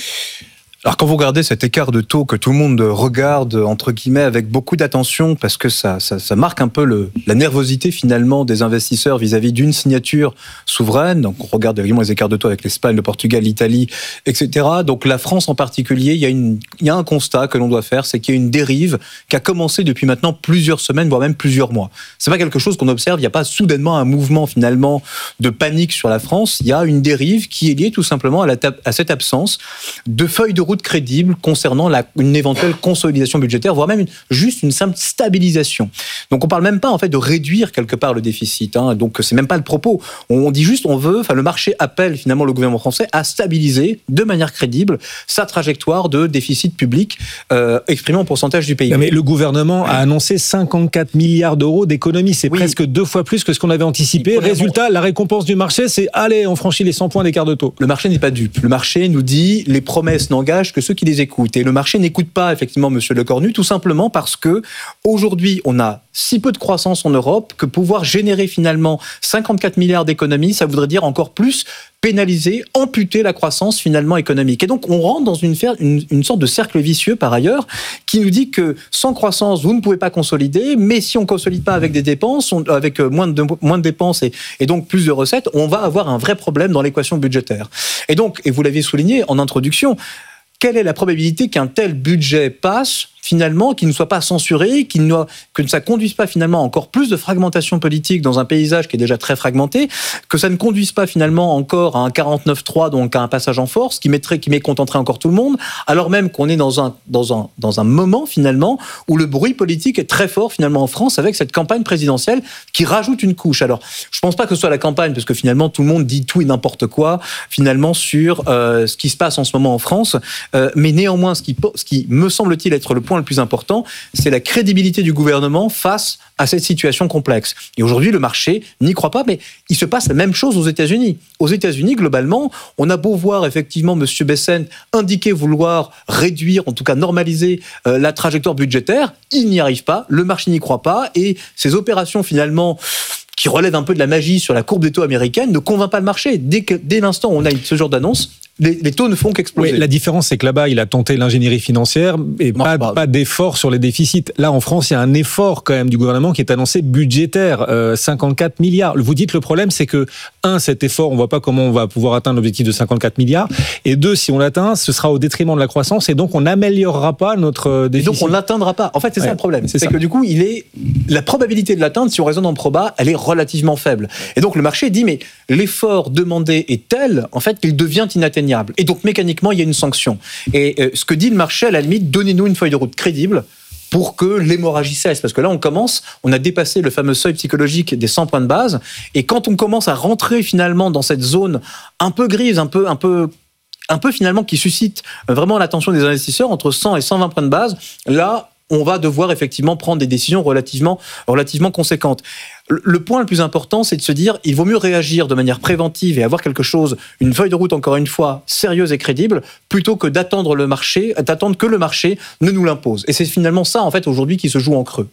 Alors quand vous regardez cet écart de taux que tout le monde regarde entre guillemets avec beaucoup d'attention parce que ça, ça, ça marque un peu le, la nervosité finalement des investisseurs vis-à-vis d'une signature souveraine. Donc on regarde évidemment les écarts de taux avec l'Espagne, le Portugal, l'Italie, et cetera. Donc la France en particulier, il y a, une, il y a un constat que l'on doit faire, c'est qu'il y a une dérive qui a commencé depuis maintenant plusieurs semaines, voire même plusieurs mois. C'est pas quelque chose qu'on observe, il n'y a pas soudainement un mouvement finalement de panique sur la France, il y a une dérive qui est liée tout simplement à, la, à cette absence de feuille de route crédible concernant la, une éventuelle consolidation budgétaire, voire même une, juste une simple stabilisation. Donc on parle même pas en fait de réduire quelque part le déficit. Hein, donc c'est même pas le propos. On dit juste on veut, enfin le marché appelle finalement le gouvernement français à stabiliser de manière crédible sa trajectoire de déficit public euh, exprimé en pourcentage du P I B. Mais le gouvernement a annoncé cinquante-quatre milliards d'euros d'économies. C'est oui. presque deux fois plus que ce qu'on avait anticipé. Résultat, la récompense du marché, c'est allez, on franchit les cent points d'écart de taux. Le marché n'est pas dupe. Le marché nous dit les promesses n'engagent que ceux qui les écoutent. Et le marché n'écoute pas, effectivement, Monsieur Lecornu, tout simplement parce que aujourd'hui, on a si peu de croissance en Europe que pouvoir générer finalement cinquante-quatre milliards d'économies, ça voudrait dire encore plus pénaliser, amputer la croissance finalement économique. Et donc, on rentre dans une, une, une sorte de cercle vicieux, par ailleurs, qui nous dit que sans croissance, vous ne pouvez pas consolider, mais si on ne consolide pas avec des dépenses, on, avec moins de, moins de dépenses et, et donc plus de recettes, on va avoir un vrai problème dans l'équation budgétaire. Et donc, et vous l'aviez souligné en introduction, quelle est la probabilité qu'un tel budget passe finalement, qu'il ne soit pas censuré, qu'il ne, que ça ne conduise pas finalement à encore plus de fragmentation politique dans un paysage qui est déjà très fragmenté, que ça ne conduise pas finalement encore à un quarante-neuf trois, donc à un passage en force, qui mettrait, qui mécontenterait encore tout le monde, alors même qu'on est dans un, dans un, dans un moment finalement où le bruit politique est très fort finalement en France avec cette campagne présidentielle qui rajoute une couche. Alors, je ne pense pas que ce soit la campagne, parce que finalement tout le monde dit tout et n'importe quoi finalement sur euh, ce qui se passe en ce moment en France, euh, mais néanmoins ce qui, ce qui me semble-t-il être le point le plus important, c'est la crédibilité du gouvernement face à cette situation complexe. Et aujourd'hui, le marché n'y croit pas, mais il se passe la même chose aux États-Unis. Aux États-Unis, globalement, on a beau voir effectivement M. Bessent indiquer vouloir réduire, en tout cas normaliser euh, la trajectoire budgétaire, il n'y arrive pas, le marché n'y croit pas, et ces opérations finalement qui relèvent un peu de la magie sur la courbe des taux américaine ne convainc pas le marché. Dès, que, dès l'instant où on a ce genre d'annonce, Les, les taux ne font qu'exploser. Oui, la différence, c'est que là-bas, il a tenté l'ingénierie financière et non, pas, pas, pas d'effort sur les déficits. Là, en France, il y a un effort quand même du gouvernement qui est annoncé budgétaire, euh, cinquante-quatre milliards. Vous dites le problème, c'est que, un, cet effort, on voit pas comment on va pouvoir atteindre l'objectif de cinquante-quatre milliards. Et deux, si on l'atteint, ce sera au détriment de la croissance et donc on n'améliorera pas notre déficit. Et donc on l'atteindra pas. En fait, c'est ouais, ça le problème. C'est, c'est que du coup, il est, la probabilité de l'atteindre, si on raisonne en proba, elle est relativement faible. Et donc le marché dit, mais l'effort demandé est tel, en fait, qu'il devient inatteignable. Et donc mécaniquement, il y a une sanction. Et euh, ce que dit le marché, à la limite, donnez-nous une feuille de route crédible pour que l'hémorragie cesse. Parce que là, on commence, on a dépassé le fameux seuil psychologique des cent points de base. Et quand on commence à rentrer finalement dans cette zone un peu grise, un peu, un peu, un peu finalement qui suscite vraiment l'attention des investisseurs, entre cent et cent vingt points de base, là, on va devoir effectivement prendre des décisions relativement, relativement conséquentes. Le point le plus important, c'est de se dire, il vaut mieux réagir de manière préventive et avoir quelque chose, une feuille de route, encore une fois, sérieuse et crédible, plutôt que d'attendre le marché, d'attendre que le marché ne nous l'impose. Et c'est finalement ça, en fait, aujourd'hui, qui se joue en creux.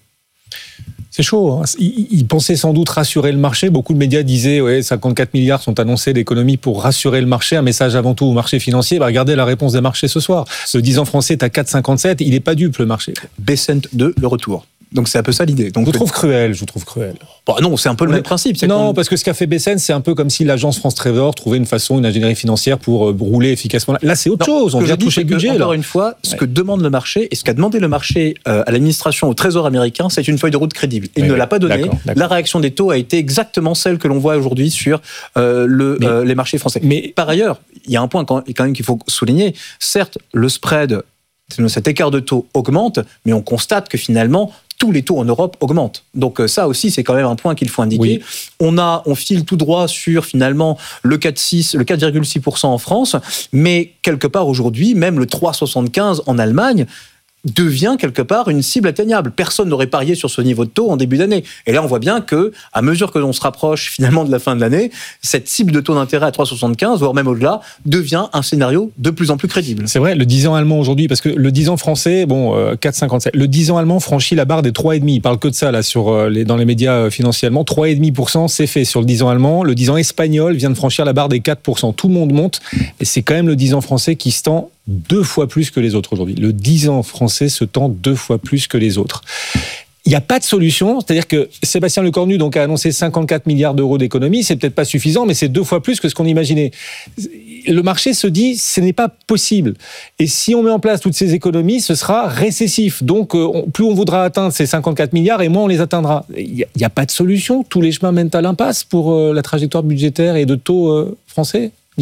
C'est chaud. Hein. Ils, ils pensaient sans doute rassurer le marché. Beaucoup de médias disaient, ouais, cinquante-quatre milliards sont annoncés d'économies pour rassurer le marché. Un message avant tout au marché financier. Bah, regardez la réponse des marchés ce soir. Le dix ans français est à quatre virgule cinquante-sept. Il n'est pas dupe, le marché. Bessent deux, le retour. Donc c'est un peu ça l'idée. Donc, je vous trouve cruel, je vous trouve cruel. Bon, non, c'est un peu le même principe. C'est non, parce que ce qu'a fait B C N, c'est un peu comme si l'agence France Trésor trouvait une façon, une ingénierie financière pour euh, rouler efficacement. Là, c'est autre non, chose. On vient toucher le budget. Encore une fois, ce ouais. que demande le marché et ce qu'a demandé le marché euh, à l'administration, au Trésor américain, c'est une feuille de route crédible. Il oui, ne oui. l'a pas donnée. D'accord, d'accord. La réaction des taux a été exactement celle que l'on voit aujourd'hui sur euh, le, mais, euh, les marchés français. Mais par ailleurs, il y a un point quand même qu'il faut souligner. Certes, le spread, cet écart de taux augmente, mais on constate que finalement, tous les taux en Europe augmentent. Donc ça aussi, c'est quand même un point qu'il faut indiquer. Oui. On a, on file tout droit sur finalement le quatre virgule six pour cent en France, mais quelque part aujourd'hui, même le trois virgule soixante-quinze en Allemagne devient quelque part une cible atteignable. Personne n'aurait parié sur ce niveau de taux en début d'année. Et là, on voit bien que, à mesure que l'on se rapproche finalement de la fin de l'année, cette cible de taux d'intérêt à trois virgule soixante-quinze, voire même au-delà, devient un scénario de plus en plus crédible. C'est vrai, le dix ans allemand aujourd'hui, parce que le dix ans français, bon, euh, quatre virgule cinquante-sept. Le dix ans allemand franchit la barre des trois virgule cinq. Il parle que de ça là sur euh, les, dans les médias euh, financiers allemands. trois virgule cinq pour cent, c'est fait sur le dix ans allemand. Le dix ans espagnol vient de franchir la barre des quatre pour cent. Tout le monde monte, et c'est quand même le dix ans français qui se tend deux fois plus que les autres aujourd'hui. Le dix ans français se tend deux fois plus que les autres. Il n'y a pas de solution, c'est-à-dire que Sébastien Lecornu donc, a annoncé cinquante-quatre milliards d'euros d'économies, c'est peut-être pas suffisant, mais c'est deux fois plus que ce qu'on imaginait. Le marché se dit, ce n'est pas possible. Et si on met en place toutes ces économies, ce sera récessif. Donc, on, plus on voudra atteindre ces cinquante-quatre milliards, et moins on les atteindra. Il n'y a, a pas de solution. Tous les chemins mènent à l'impasse pour euh, la trajectoire budgétaire et de taux euh, français. Nicolas ?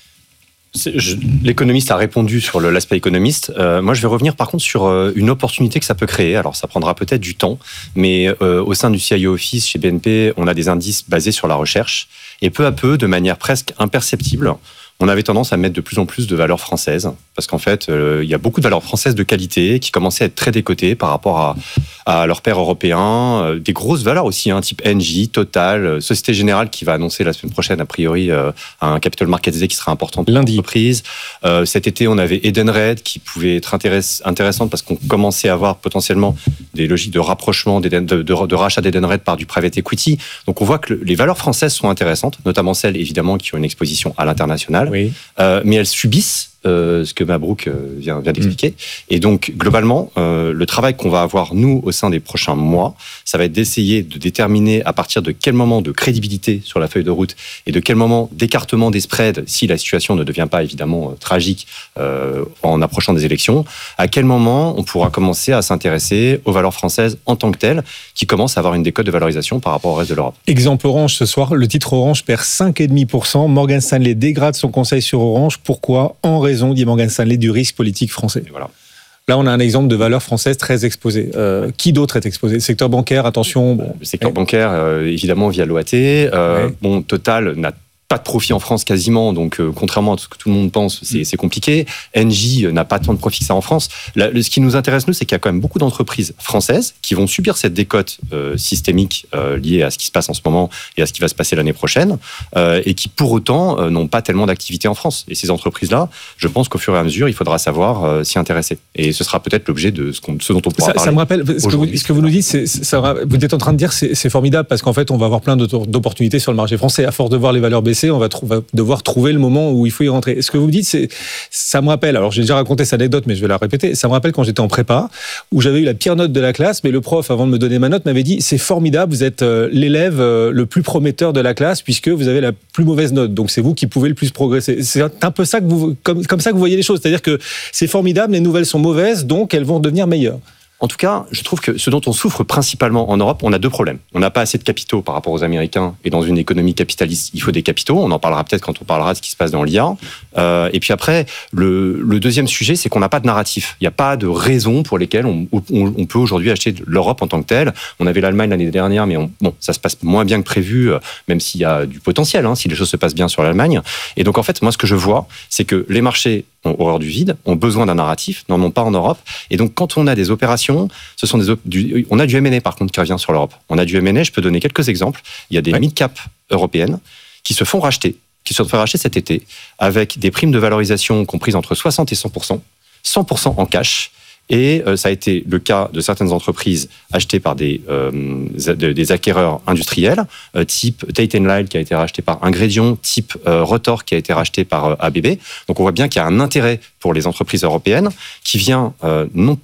Je, l'économiste a répondu sur le, l'aspect économiste. Euh, moi, je vais revenir par contre sur euh, une opportunité que ça peut créer. Alors, ça prendra peut-être du temps, mais euh, au sein du C I O Office, chez B N P, on a des indices basés sur la recherche. Et peu à peu, de manière presque imperceptible, on avait tendance à mettre de plus en plus de valeurs françaises. Parce qu'en fait, euh, il y a beaucoup de valeurs françaises de qualité qui commençaient à être très décotées par rapport à, à leurs pairs européens. Euh, des grosses valeurs aussi, hein, type Engie, Total, euh, Société Générale qui va annoncer la semaine prochaine, a priori, euh, un Capital Markets Day qui sera important pour Lundi. l'entreprise. Euh, cet été, on avait Edenred qui pouvait être intéress- intéressante parce qu'on commençait à avoir potentiellement des logiques de rapprochement, de, de, de, de rachat d'Edenred par du private equity. Donc on voit que le, les valeurs françaises sont intéressantes, notamment celles, évidemment, qui ont une exposition à l'international. Oui. Euh, mais elles subissent euh, ce que Mabrouk euh, vient, vient d'expliquer. Mmh. Et donc, globalement, euh, le travail qu'on va avoir, nous, au sein des prochains mois, ça va être d'essayer de déterminer à partir de quel moment de crédibilité sur la feuille de route et de quel moment d'écartement des spreads, si la situation ne devient pas, évidemment, euh, tragique euh, en approchant des élections, à quel moment on pourra commencer à s'intéresser aux valeurs françaises en tant que telles, qui commencent à avoir une décote de valorisation par rapport au reste de l'Europe. Exemple Orange ce soir, le titre Orange perd cinq virgule cinq pour cent. Morgan Stanley dégrade son conseil sur Orange. Pourquoi ? En raison, dit Morgan Stanley, du risque politique français. Et voilà. Là, on a un exemple de valeur française très exposée. Euh, qui d'autre est exposé ? Le secteur bancaire, attention. Bon. Le secteur ouais. bancaire, euh, évidemment, via l'O A T. Euh, ouais. Bon, Total n'a pas de profit en France quasiment, donc euh, contrairement à ce que tout le monde pense, c'est, c'est compliqué. Engie n'a pas tant de profit que ça en France. Là, le, ce qui nous intéresse, nous, c'est qu'il y a quand même beaucoup d'entreprises françaises qui vont subir cette décote euh, systémique euh, liée à ce qui se passe en ce moment et à ce qui va se passer l'année prochaine, euh, et qui pour autant euh, n'ont pas tellement d'activité en France. Et ces entreprises-là, je pense qu'au fur et à mesure, il faudra savoir euh, s'y intéresser. Et ce sera peut-être l'objet de ce, qu'on, ce dont on pourra ça, parler. Ça me rappelle, ce que, vous, ce que vous nous dites, c'est, ça, vous êtes en train de dire c'est, c'est formidable parce qu'en fait, on va avoir plein d'opportunités sur le marché français. À force de voir les valeurs baisser, on va, tr- va devoir trouver le moment où il faut y rentrer. Ce que vous me dites, c'est, ça me rappelle, alors j'ai déjà raconté cette anecdote, mais je vais la répéter, ça me rappelle quand j'étais en prépa, où j'avais eu la pire note de la classe, mais le prof, avant de me donner ma note, m'avait dit, c'est formidable, vous êtes euh, l'élève euh, le plus prometteur de la classe, puisque vous avez la plus mauvaise note, donc c'est vous qui pouvez le plus progresser. C'est un peu ça que vous, comme, comme ça que vous voyez les choses, c'est-à-dire que c'est formidable, les nouvelles sont mauvaises, donc elles vont devenir meilleures. En tout cas, je trouve que ce dont on souffre principalement en Europe, on a deux problèmes. On n'a pas assez de capitaux par rapport aux Américains, et dans une économie capitaliste, il faut des capitaux. On en parlera peut-être quand on parlera de ce qui se passe dans l'I A. Euh, et puis après, le, le deuxième sujet, c'est qu'on n'a pas de narratif. Il n'y a pas de raison pour lesquelles on, on, on peut aujourd'hui acheter l'Europe en tant que telle. On avait l'Allemagne l'année dernière, mais on, bon, ça se passe moins bien que prévu, même s'il y a du potentiel, hein, si les choses se passent bien sur l'Allemagne. Et donc en fait, moi, ce que je vois, c'est que les marchés ont horreur du vide, ont besoin d'un narratif, n'en ont pas en Europe. Et donc quand on a des opérations, ce sont des op- du, on a du M and A par contre qui revient sur l'Europe. On a du M and A, je peux donner quelques exemples. Il y a des ouais. mid-cap européennes qui se font racheter, qui se font racheter cet été, avec des primes de valorisation comprises entre soixante et cent pour cent, cent pour cent en cash. Et euh, ça a été le cas de certaines entreprises achetées par des, euh, des acquéreurs industriels, euh, type Tate and Lyle qui a été racheté par Ingrédion, type euh, Rotor qui a été racheté par euh, A B B. Donc on voit bien qu'il y a un intérêt pour les entreprises européennes qui vient euh, non pas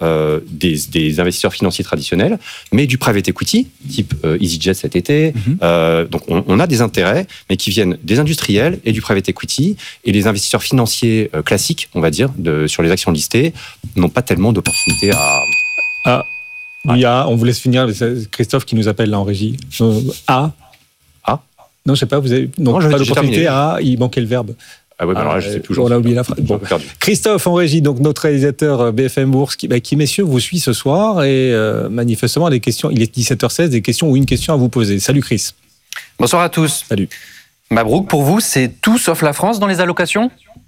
euh, des, des investisseurs financiers traditionnels, mais du private equity, type euh, EasyJet cet été. Mm-hmm. Euh, donc on, on a des intérêts, mais qui viennent des industriels et du private equity. Et les investisseurs financiers euh, classiques, on va dire, de, sur les actions listées, n'ont pas tellement d'opportunités à... Ah, il y a, on vous laisse finir, Christophe qui nous appelle là en régie. Euh, A. A. Non, je sais pas, vous avez non, non pas d'opportunité à A, il manquait le verbe. Ah oui, bah alors là, je sais plus. On a oublié la phrase. Bon. Christophe en régie, donc notre réalisateur B F M Bourse, qui, bah, qui messieurs vous suit ce soir et euh, manifestement a des questions. Il est dix-sept heures seize, des questions ou une question à vous poser. Salut Chris. Bonsoir à tous. Salut. Mabrouk, pour vous, c'est tout sauf la France dans les allocations ?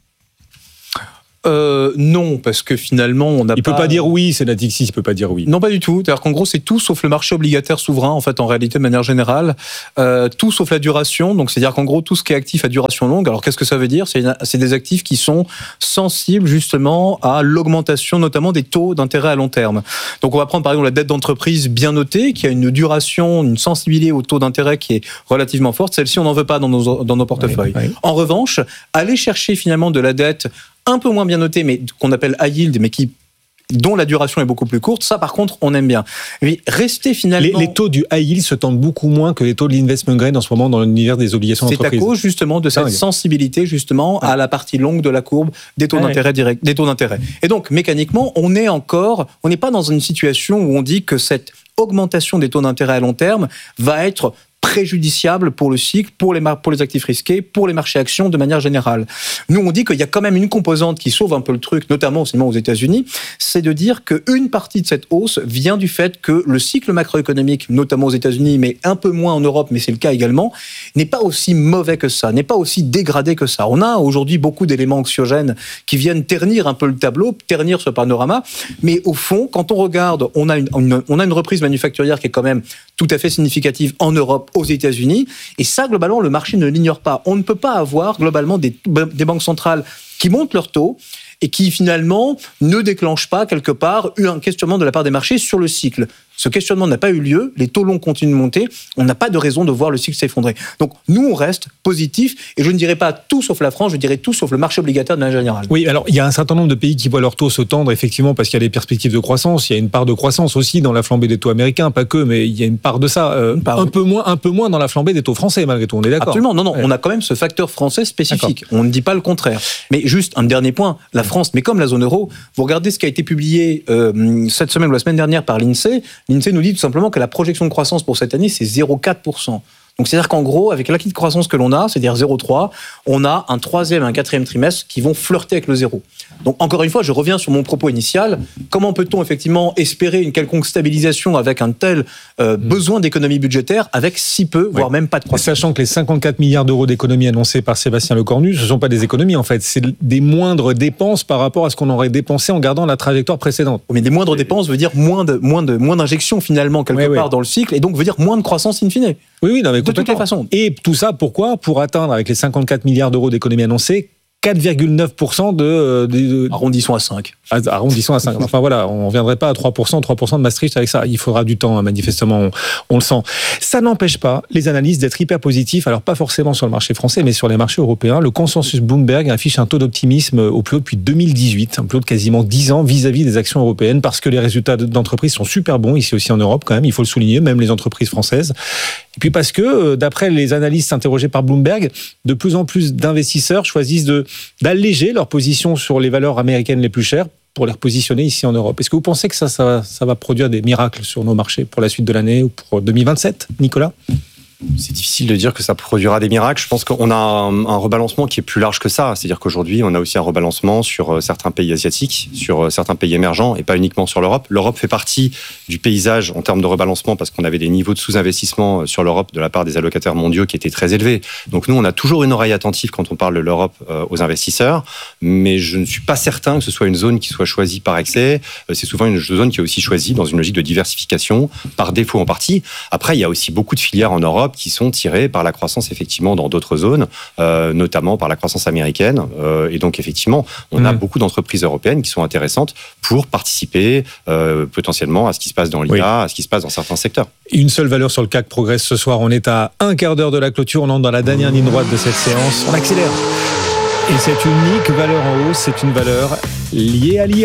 Euh, non, parce que finalement, on n'a pas... Il peut pas dire oui, c'est Natixis, il peut pas dire oui. Non, pas du tout. C'est-à-dire qu'en gros, c'est tout sauf le marché obligataire souverain, en fait, en réalité, de manière générale. Euh, tout sauf la duration. Donc, c'est-à-dire qu'en gros, tout ce qui est actif à duration longue. Alors, qu'est-ce que ça veut dire ? C'est, une, c'est des actifs qui sont sensibles, justement, à l'augmentation, notamment des taux d'intérêt à long terme. Donc, on va prendre, par exemple, la dette d'entreprise bien notée, qui a une duration, une sensibilité au taux d'intérêt qui est relativement forte. Celle-ci, on n'en veut pas dans nos, dans nos portefeuilles. Oui, oui. En revanche, aller chercher, finalement, de la dette un peu moins bien noté, mais qu'on appelle high yield, mais qui, dont la duration est beaucoup plus courte, ça par contre on aime bien. Mais rester finalement... Les, les taux du high yield se tendent beaucoup moins que les taux de l'investment grade en ce moment dans l'univers des obligations d'entreprise. C'est à cause justement de cette ah, sensibilité justement ah. à la partie longue de la courbe des taux ah, d'intérêt ouais. direct, des taux d'intérêt. Et donc mécaniquement, on est encore, on n'est pas dans une situation où on dit que cette augmentation des taux d'intérêt à long terme va être préjudiciable pour le cycle, pour les, mar- pour les actifs risqués, pour les marchés actions de manière générale. Nous, on dit qu'il y a quand même une composante qui sauve un peu le truc, notamment aux États-Unis, c'est de dire qu'une partie de cette hausse vient du fait que le cycle macroéconomique, notamment aux États-Unis, mais un peu moins en Europe, mais c'est le cas également, n'est pas aussi mauvais que ça, n'est pas aussi dégradé que ça. On a aujourd'hui beaucoup d'éléments anxiogènes qui viennent ternir un peu le tableau, ternir ce panorama, mais au fond, quand on regarde, on a une, une, on a une reprise manufacturière qui est quand même tout à fait significative en Europe, aux États-Unis, et ça, globalement, le marché ne l'ignore pas. On ne peut pas avoir, globalement, des, des banques centrales qui montent leurs taux et qui, finalement, ne déclenchent pas, quelque part, un questionnement de la part des marchés sur le cycle. Ce questionnement n'a pas eu lieu, les taux longs continuent de monter, on n'a pas de raison de voir le cycle s'effondrer. Donc nous, on reste positif, et je ne dirais pas tout sauf la France, je dirais tout sauf le marché obligataire de manière générale. Oui, alors il y a un certain nombre de pays qui voient leurs taux se tendre, effectivement, parce qu'il y a des perspectives de croissance, il y a une part de croissance aussi dans la flambée des taux américains, pas que, mais il y a une part de ça, euh, part, un, oui. peu moins, un peu moins dans la flambée des taux français, malgré tout, on est d'accord. Absolument, non, non, ouais. On a quand même ce facteur français spécifique, d'accord. On ne dit pas le contraire. Mais juste un dernier point, la France, mais comme la zone euro, vous regardez ce qui a été publié euh, cette semaine ou la semaine dernière par l'INSEE, l'INSEE nous dit tout simplement que la projection de croissance pour cette année, c'est zéro virgule quatre pour cent. Donc, c'est-à-dire qu'en gros, avec l'acquis de croissance que l'on a, c'est-à-dire zéro virgule trois, on a un troisième et un quatrième trimestre qui vont flirter avec le zéro. Donc, encore une fois, je reviens sur mon propos initial. Comment peut-on effectivement espérer une quelconque stabilisation avec un tel euh, besoin d'économie budgétaire avec si peu, voire oui. même pas de croissance ? Sachant que les cinquante-quatre milliards d'euros d'économies annoncées par Sébastien Lecornu, ce ne sont pas des économies en fait, c'est des moindres dépenses par rapport à ce qu'on aurait dépensé en gardant la trajectoire précédente. Mais des moindres dépenses veut dire moins de moins de moins d'injections finalement quelque oui, part oui. dans le cycle, et donc veut dire moins de croissance in fine. Oui, oui, non, mais de toutes les façons. Et tout ça, pourquoi ? Pour atteindre, avec les cinquante-quatre milliards d'euros d'économies annoncées, quatre virgule neuf pour cent de, de, de... Arrondissons à cinq. Arrondissons à cinq. Enfin voilà, on ne reviendrait pas à trois pour cent, trois pour cent de Maastricht avec ça. Il faudra du temps, hein, manifestement, on, on le sent. Ça n'empêche pas les analystes d'être hyper positifs, alors pas forcément sur le marché français, mais sur les marchés européens. Le consensus Bloomberg affiche un taux d'optimisme au plus haut depuis deux mille dix-huit, un plus haut de quasiment dix ans vis-à-vis des actions européennes, parce que les résultats d'entreprises sont super bons, ici aussi en Europe quand même, il faut le souligner, même les entreprises françaises. Et puis parce que, d'après les analystes interrogés par Bloomberg, de plus en plus d'investisseurs choisissent de, d'alléger leur position sur les valeurs américaines les plus chères pour les repositionner ici en Europe. Est-ce que vous pensez que ça, ça, ça va produire des miracles sur nos marchés pour la suite de l'année ou pour deux mille vingt-sept, Nicolas ? C'est difficile de dire que ça produira des miracles. Je pense qu'on a un, un rebalancement qui est plus large que ça. C'est-à-dire qu'aujourd'hui, on a aussi un rebalancement sur certains pays asiatiques, sur certains pays émergents, et pas uniquement sur l'Europe. L'Europe fait partie du paysage en termes de rebalancement parce qu'on avait des niveaux de sous-investissement sur l'Europe de la part des allocataires mondiaux qui étaient très élevés. Donc nous, on a toujours une oreille attentive quand on parle de l'Europe aux investisseurs, mais je ne suis pas certain que ce soit une zone qui soit choisie par excès. C'est souvent une zone qui est aussi choisie dans une logique de diversification, par défaut en partie. Après, il y a aussi beaucoup de filières en Europe qui sont tirés par la croissance effectivement dans d'autres zones, euh, notamment par la croissance américaine. Euh, et donc effectivement, on mmh. a beaucoup d'entreprises européennes qui sont intéressantes pour participer euh, potentiellement à ce qui se passe dans l'I A, oui. à ce qui se passe dans certains secteurs. Une seule valeur sur le C A C progresse ce soir. On est à un quart d'heure de la clôture. On entre dans la dernière ligne droite de cette séance. On accélère. Et cette unique valeur en hausse, c'est une valeur liée à l'I A.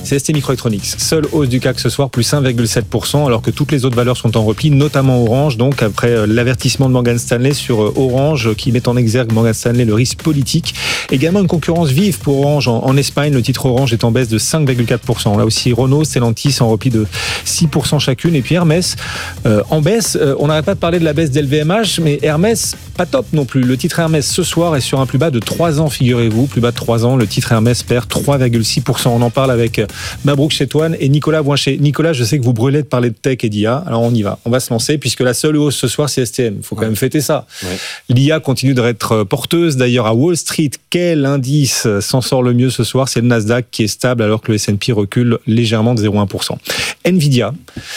c'est S T Microelectronics. Seule hausse du C A C ce soir, plus un virgule sept pour cent, alors que toutes les autres valeurs sont en repli, notamment Orange, donc après l'avertissement de Morgan Stanley sur Orange, qui met en exergue Morgan Stanley le risque politique. Également une concurrence vive pour Orange en, en Espagne, le titre Orange est en baisse de cinq virgule quatre pour cent. Là aussi, Renault, Stellantis en repli de six pour cent chacune, et puis Hermès euh, en baisse. Euh, on n'arrête pas de parler de la baisse d'L V M H, mais Hermès, pas top non plus. Le titre Hermès ce soir est sur un plus bas de trois ans, figurez-vous, plus bas de trois ans. Le titre Hermès perd trois virgule six pour cent. On en parle avec Mabrouk Chetouane et Nicolas Voincher. Nicolas, je sais que vous brûlez de parler de tech et d'I A, alors on y va, on va se lancer, puisque la seule hausse ce soir c'est S T M. Il faut quand ouais. même fêter ça. Ouais. L'I A continue d'être porteuse. D'ailleurs à Wall Street, quel indice s'en sort le mieux ce soir? C'est le Nasdaq qui est stable, alors que le S and P recule légèrement de zéro virgule un pour cent. Nvidia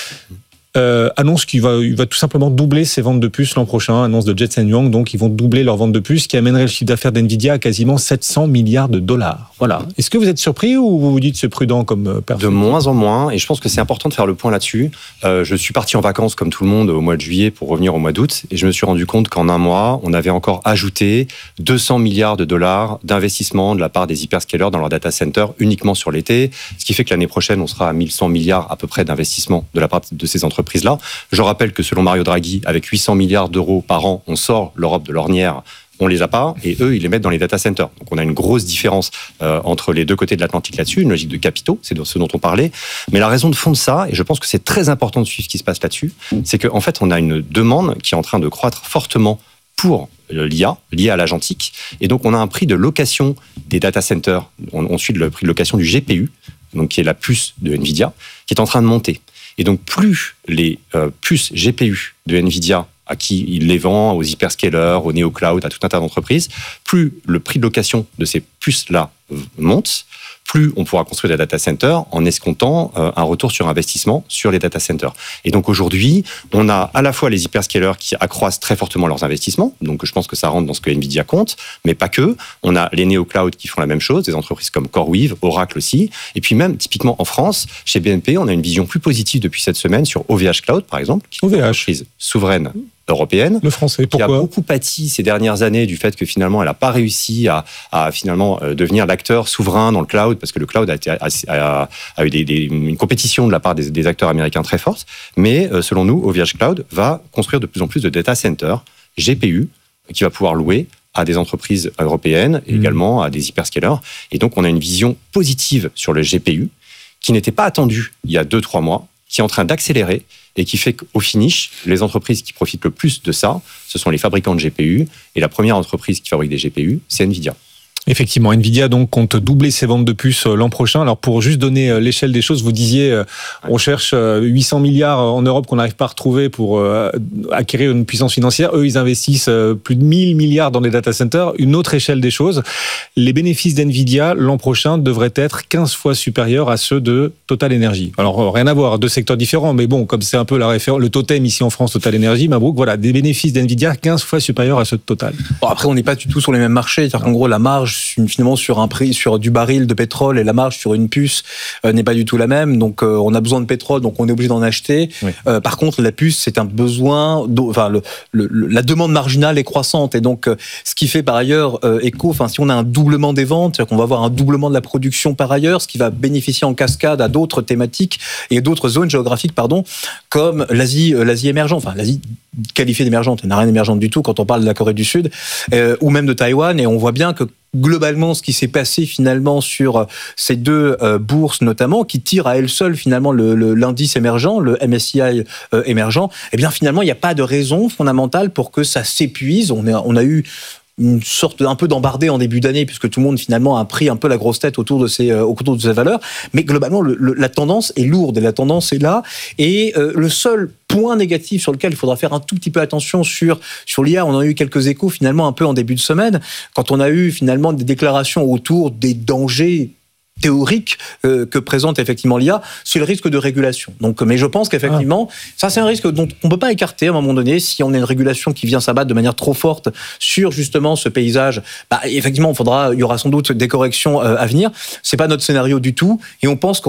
Euh, annonce qu'il va, il va tout simplement doubler ses ventes de puces l'an prochain, annonce de Jensen Huang, donc ils vont doubler leurs ventes de puces, qui amènerait le chiffre d'affaires d'Nvidia à quasiment sept cents milliards de dollars. Voilà. Est-ce que vous êtes surpris ou vous vous dites c'est prudent comme personne? De moins en moins, et je pense que c'est important de faire le point là-dessus. Euh, je suis parti en vacances comme tout le monde au mois de juillet pour revenir au mois d'août, et je me suis rendu compte qu'en un mois, on avait encore ajouté deux cents milliards de dollars d'investissement de la part des hyperscalers dans leur data center uniquement sur l'été, ce qui fait que l'année prochaine, on sera à mille cent milliards à peu près d'investissement de la part de ces entreprises-là. Je rappelle que selon Mario Draghi, avec huit cents milliards d'euros par an, on sort l'Europe de l'ornière. On les a pas, et eux, ils les mettent dans les data centers. Donc, on a une grosse différence euh, entre les deux côtés de l'Atlantique là-dessus, une logique de capitaux, c'est de ce dont on parlait. Mais la raison de fond de ça, et je pense que c'est très important de suivre ce qui se passe là-dessus, c'est qu'en fait, on a une demande qui est en train de croître fortement pour l'I A, liée à l'agentique. Et donc, on a un prix de location des data centers. On, on suit le prix de location du G P U, donc qui est la puce de Nvidia, qui est en train de monter. Et donc, plus les euh, puces G P U de Nvidia, à qui il les vend, aux hyperscalers, aux néo-cloud, à tout un tas d'entreprises, plus le prix de location de ces puces-là monte, plus on pourra construire des data centers en escomptant euh, un retour sur investissement sur les data centers. Et donc aujourd'hui, on a à la fois les hyperscalers qui accroissent très fortement leurs investissements, donc je pense que ça rentre dans ce que Nvidia compte, mais pas que. On a les néo-cloud qui font la même chose, des entreprises comme CoreWeave, Oracle aussi, et puis même typiquement en France, chez B N P, on a une vision plus positive depuis cette semaine sur O V H Cloud par exemple, qui est une entreprise souveraine européenne, le français, qui a beaucoup pâti ces dernières années du fait que finalement elle n'a pas réussi à, à finalement euh, devenir l'acteur souverain dans le cloud, parce que le cloud a, été, a, a, a eu des, des, une compétition de la part des, des acteurs américains très forte, mais euh, selon nous, O V H Cloud va construire de plus en plus de data centers G P U qui va pouvoir louer à des entreprises européennes et mmh. également à des hyperscalers. Et donc on a une vision positive sur le G P U qui n'était pas attendue il y a deux trois mois, qui est en train d'accélérer et qui fait qu'au finish, les entreprises qui profitent le plus de ça, ce sont les fabricants de G P U. Et la première entreprise qui fabrique des G P U, c'est Nvidia. Effectivement, Nvidia donc compte doubler ses ventes de puces l'an prochain. Alors pour juste donner l'échelle des choses, vous disiez on cherche huit cents milliards en Europe qu'on n'arrive pas à retrouver pour acquérir une puissance financière. Eux, ils investissent plus de mille milliards dans des data centers. Une autre échelle des choses, les bénéfices d'Nvidia l'an prochain devraient être quinze fois supérieurs à ceux de Total Energy. Alors rien à voir, deux secteurs différents, mais bon, comme c'est un peu la référence, le totem ici en France, Total Energy, Mabrouk, voilà, des bénéfices d'Nvidia quinze fois supérieurs à ceux de Total. Bon, après, on n'est pas du tout sur les mêmes marchés. C'est-à-dire qu'en gros, la marge finalement sur un prix sur du baril de pétrole et la marge sur une puce euh, n'est pas du tout la même, donc euh, on a besoin de pétrole, donc on est obligé d'en acheter. Oui. Euh, par contre, la puce, c'est un besoin, enfin le, le, la demande marginale est croissante, et donc euh, ce qui fait par ailleurs euh, écho, enfin si on a un doublement des ventes, c'est-à-dire qu'on va avoir un doublement de la production par ailleurs, ce qui va bénéficier en cascade à d'autres thématiques et d'autres zones géographiques, pardon, comme l'Asie, euh, l'Asie émergente, enfin l'Asie qualifiée d'émergente, elle n'a rien d'émergente du tout quand on parle de la Corée du Sud, euh, ou même de Taïwan, et on voit bien que globalement, ce qui s'est passé finalement sur ces deux euh, bourses notamment, qui tirent à elles seules finalement le, le, l'indice émergent, le M S C I euh, émergent, eh bien finalement, il n'y a pas de raison fondamentale pour que ça s'épuise. On a, on a eu une sorte un peu d'embardé en début d'année, puisque tout le monde finalement a pris un peu la grosse tête autour de ces, euh, autour de ces valeurs. Mais globalement, le, le, la tendance est lourde et la tendance est là. Et euh, le seul point négatif sur lequel il faudra faire un tout petit peu attention sur, sur l'I A, on en a eu quelques échos finalement un peu en début de semaine, quand on a eu finalement des déclarations autour des dangers théorique euh, que présente effectivement l'I A, c'est le risque de régulation. Donc, mais je pense qu'effectivement, ah. ça c'est un risque dont on ne peut pas écarter à un moment donné. Si on a une régulation qui vient s'abattre de manière trop forte sur justement ce paysage, bah, effectivement, il faudra, il y aura sans doute des corrections euh, à venir. C'est pas notre scénario du tout, et on pense qu'en fait,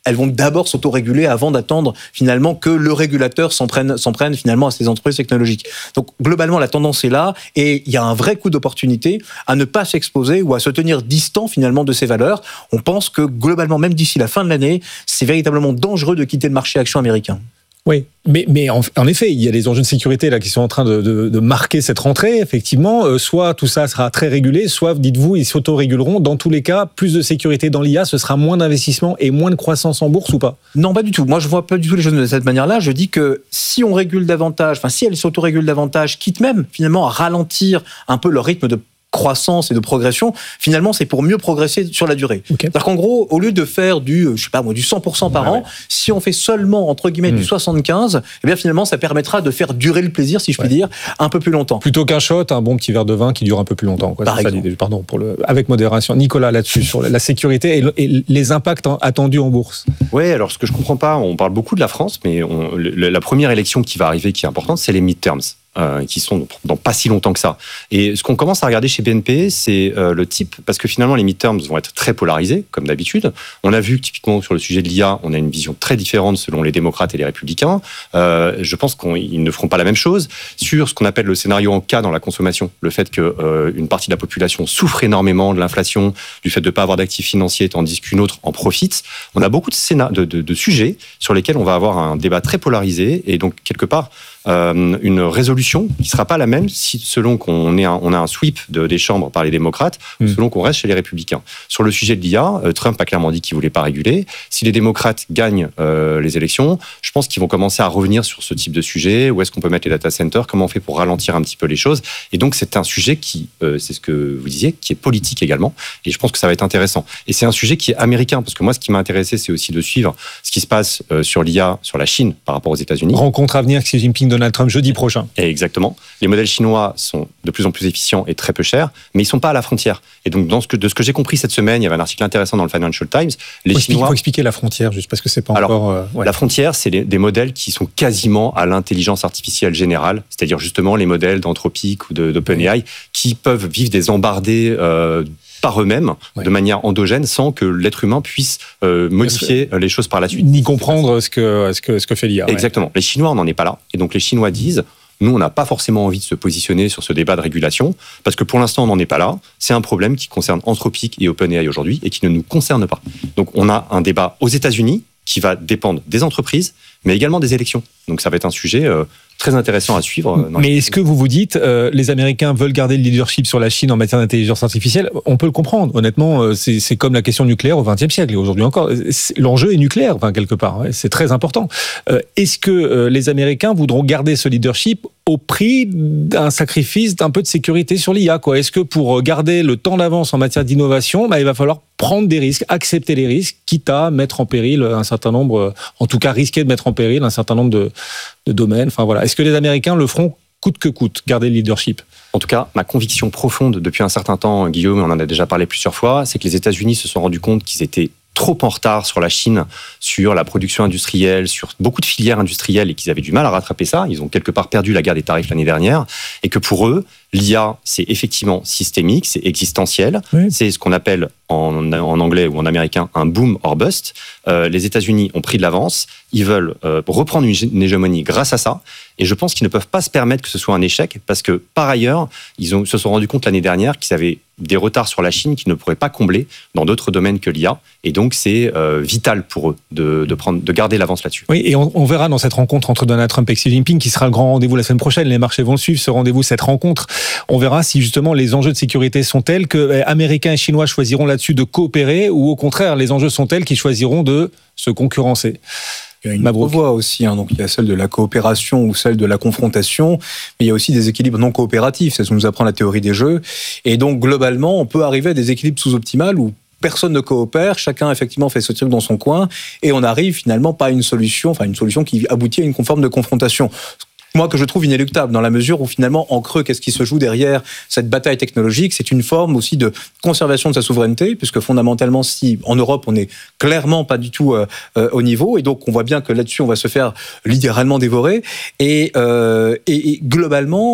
elles vont d'abord s'autoréguler avant d'attendre finalement que le régulateur s'en prenne, s'en prenne finalement à ces entreprises technologiques. Donc globalement, la tendance est là et il y a un vrai coup d'opportunité à ne pas s'exposer ou à se tenir distant finalement de ces valeurs. On pense que globalement, même d'ici la fin de l'année, c'est véritablement dangereux de quitter le marché action américain. Oui, mais, mais en, en effet, il y a des enjeux de sécurité là qui sont en train de, de, de marquer cette rentrée. Effectivement, euh, soit tout ça sera très régulé, soit, dites-vous, ils s'auto-réguleront. Dans tous les cas, plus de sécurité dans l'I A, ce sera moins d'investissement et moins de croissance en bourse ou pas? Non, pas du tout. Moi, je vois pas du tout les choses de cette manière-là. Je dis que si on régule davantage, enfin, si elles s'auto-régulent davantage, quitte même finalement à ralentir un peu leur rythme de croissance et de progression, finalement, c'est pour mieux progresser sur la durée. Okay. C'est-à-dire qu'en gros, au lieu de faire du, je sais pas moi, du cent pour cent par ouais, an, ouais. si on fait seulement, entre guillemets, mmh. du soixante-quinze, eh bien, finalement, ça permettra de faire durer le plaisir, si je puis ouais. dire, un peu plus longtemps. Plutôt qu'un shot, un bon petit verre de vin qui dure un peu plus longtemps, quoi. Par c'est exemple. Ça, pardon, pour le, avec modération. Nicolas, là-dessus, sur la sécurité et, et les impacts attendus en bourse. Ouais, alors, ce que je comprends pas, on parle beaucoup de la France, mais on, le, la première élection qui va arriver, qui est importante, c'est les midterms. Euh, qui sont dans pas si longtemps que ça. Et ce qu'on commence à regarder chez B N P, c'est euh, le type, parce que finalement les midterms vont être très polarisés, comme d'habitude. On a vu que typiquement sur le sujet de l'I A, on a une vision très différente selon les démocrates et les républicains. Euh, je pense qu'ils ne feront pas la même chose sur ce qu'on appelle le scénario en cas dans la consommation. Le fait qu'une euh, partie de la population souffre énormément de l'inflation, du fait de ne pas avoir d'actifs financiers, tandis qu'une autre en profite. On a beaucoup de, scénar- de, de, de sujets sur lesquels on va avoir un débat très polarisé, et donc quelque part, Euh, une résolution qui ne sera pas la même si, selon qu'on ait un, on a un sweep de, des chambres par les démocrates, mmh. ou selon qu'on reste chez les républicains. Sur le sujet de l'I A, euh, Trump a clairement dit qu'il ne voulait pas réguler. Si les démocrates gagnent euh, les élections, je pense qu'ils vont commencer à revenir sur ce type de sujet. Où est-ce qu'on peut mettre les data centers? Comment on fait pour ralentir un petit peu les choses? Et donc, c'est un sujet qui, euh, c'est ce que vous disiez, qui est politique également. Et je pense que ça va être intéressant. Et c'est un sujet qui est américain, parce que moi, ce qui m'a intéressé, c'est aussi de suivre ce qui se passe euh, sur l'I A, sur la Chine, par rapport aux États-Unis. Rencontre à venir, Xi Jinping, Donald Trump jeudi prochain. Et exactement. Les modèles chinois sont de plus en plus efficients et très peu chers, mais ils ne sont pas à la frontière. Et donc, dans ce que, de ce que j'ai compris cette semaine, il y avait un article intéressant dans le Financial Times. Il faut, Chinois... faut expliquer la frontière, juste parce que c'est pas Alors, encore... Euh, ouais. La frontière, c'est les, des modèles qui sont quasiment à l'intelligence artificielle générale, c'est-à-dire justement les modèles d'Anthropic ou de, d'OpenAI, oui. qui peuvent vivre des embardées euh, par eux-mêmes, ouais. de manière endogène, sans que l'être humain puisse euh, modifier les choses par la suite. Ni comprendre ce que, ce que, ce que fait l'I A. Exactement. Ouais. Les Chinois, on n'en est pas là. Et donc, les Chinois disent, nous, on n'a pas forcément envie de se positionner sur ce débat de régulation, parce que pour l'instant, on n'en est pas là. C'est un problème qui concerne Anthropic et OpenAI aujourd'hui, et qui ne nous concerne pas. Donc, on a un débat aux États-Unis qui va dépendre des entreprises, mais également des élections. Donc, ça va être un sujet... Euh, très intéressant à suivre. Mais est-ce que vous vous dites, euh, les Américains veulent garder le leadership sur la Chine en matière d'intelligence artificielle? On peut le comprendre. Honnêtement, euh, c'est, c'est comme la question nucléaire au vingtième siècle et aujourd'hui encore. C'est, l'enjeu est nucléaire, enfin, quelque part. Ouais, c'est très important. Euh, est-ce que euh, les Américains voudront garder ce leadership au prix d'un sacrifice d'un peu de sécurité sur l'I A, quoi? Est-ce que pour garder le temps d'avance en matière d'innovation, bah, il va falloir prendre des risques, accepter les risques, quitte à mettre en péril un certain nombre, en tout cas risquer de mettre en péril un certain nombre de, de domaines. Enfin voilà. Est-ce que les Américains le feront coûte que coûte, garder le leadership? En tout cas, ma conviction profonde depuis un certain temps, Guillaume, on en a déjà parlé plusieurs fois, c'est que les États-Unis se sont rendus compte qu'ils étaient trop en retard sur la Chine, sur la production industrielle, sur beaucoup de filières industrielles et qu'ils avaient du mal à rattraper ça. Ils ont quelque part perdu la guerre des tarifs l'année dernière et que pour eux, l'I A, c'est effectivement systémique, c'est existentiel. Oui. C'est ce qu'on appelle en, en anglais ou en américain un boom or bust. Euh, les États-Unis ont pris de l'avance. Ils veulent euh, reprendre une, une hégémonie grâce à ça. Et je pense qu'ils ne peuvent pas se permettre que ce soit un échec parce que, par ailleurs, ils ont, se sont rendus compte l'année dernière qu'ils avaient des retards sur la Chine qu'ils ne pourraient pas combler dans d'autres domaines que l'I A. Et donc, c'est euh, vital pour eux de, de, prendre, de garder l'avance là-dessus. Oui, et on, on verra dans cette rencontre entre Donald Trump et Xi Jinping, qui sera le grand rendez-vous la semaine prochaine. Les marchés vont le suivre, ce rendez-vous, cette rencontre. On verra si justement les enjeux de sécurité sont tels que eh, Américains et Chinois choisiront là-dessus de coopérer ou au contraire, les enjeux sont tels qu'ils choisiront de se concurrencer. Il y a une autre voie aussi, hein. Donc il y a celle de la coopération ou celle de la confrontation, mais il y a aussi des équilibres non coopératifs, c'est ce que nous apprend la théorie des jeux. Et donc globalement, on peut arriver à des équilibres sous-optimales où personne ne coopère, chacun effectivement fait ce truc dans son coin, et on arrive finalement pas à une solution, enfin une solution qui aboutit à une forme de confrontation. Moi, que je trouve inéluctable, dans la mesure où finalement, en creux, qu'est-ce qui se joue derrière cette bataille technologique? C'est une forme aussi de conservation de sa souveraineté, puisque fondamentalement, si en Europe, on n'est clairement pas du tout euh, euh, au niveau, et donc on voit bien que là-dessus, on va se faire littéralement dévorer, et, euh, et, et globalement,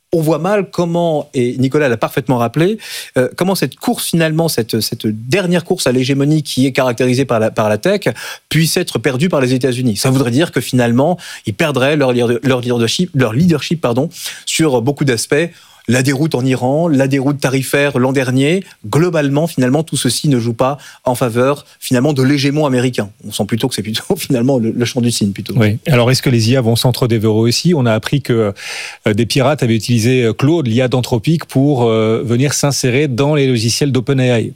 on voit mal comment, et Nicolas l'a parfaitement rappelé, euh, comment cette course finalement, cette, cette dernière course à l'hégémonie qui est caractérisée par la, par la tech, puisse être perdue par les États-Unis. Ça voudrait dire que finalement, ils perdraient leur, leur leadership, leur leadership pardon, sur beaucoup d'aspects. La déroute en Iran, la déroute tarifaire l'an dernier, globalement, finalement, tout ceci ne joue pas en faveur, finalement, de l'hégémon américain. On sent plutôt que c'est plutôt, finalement, le, le champ du cygne, plutôt. Oui. Alors, est-ce que les I A vont s'entre-dévorer aussi ? On a appris que euh, des pirates avaient utilisé Claude, l'I A d'Anthropic, pour euh, venir s'insérer dans les logiciels d'OpenAI.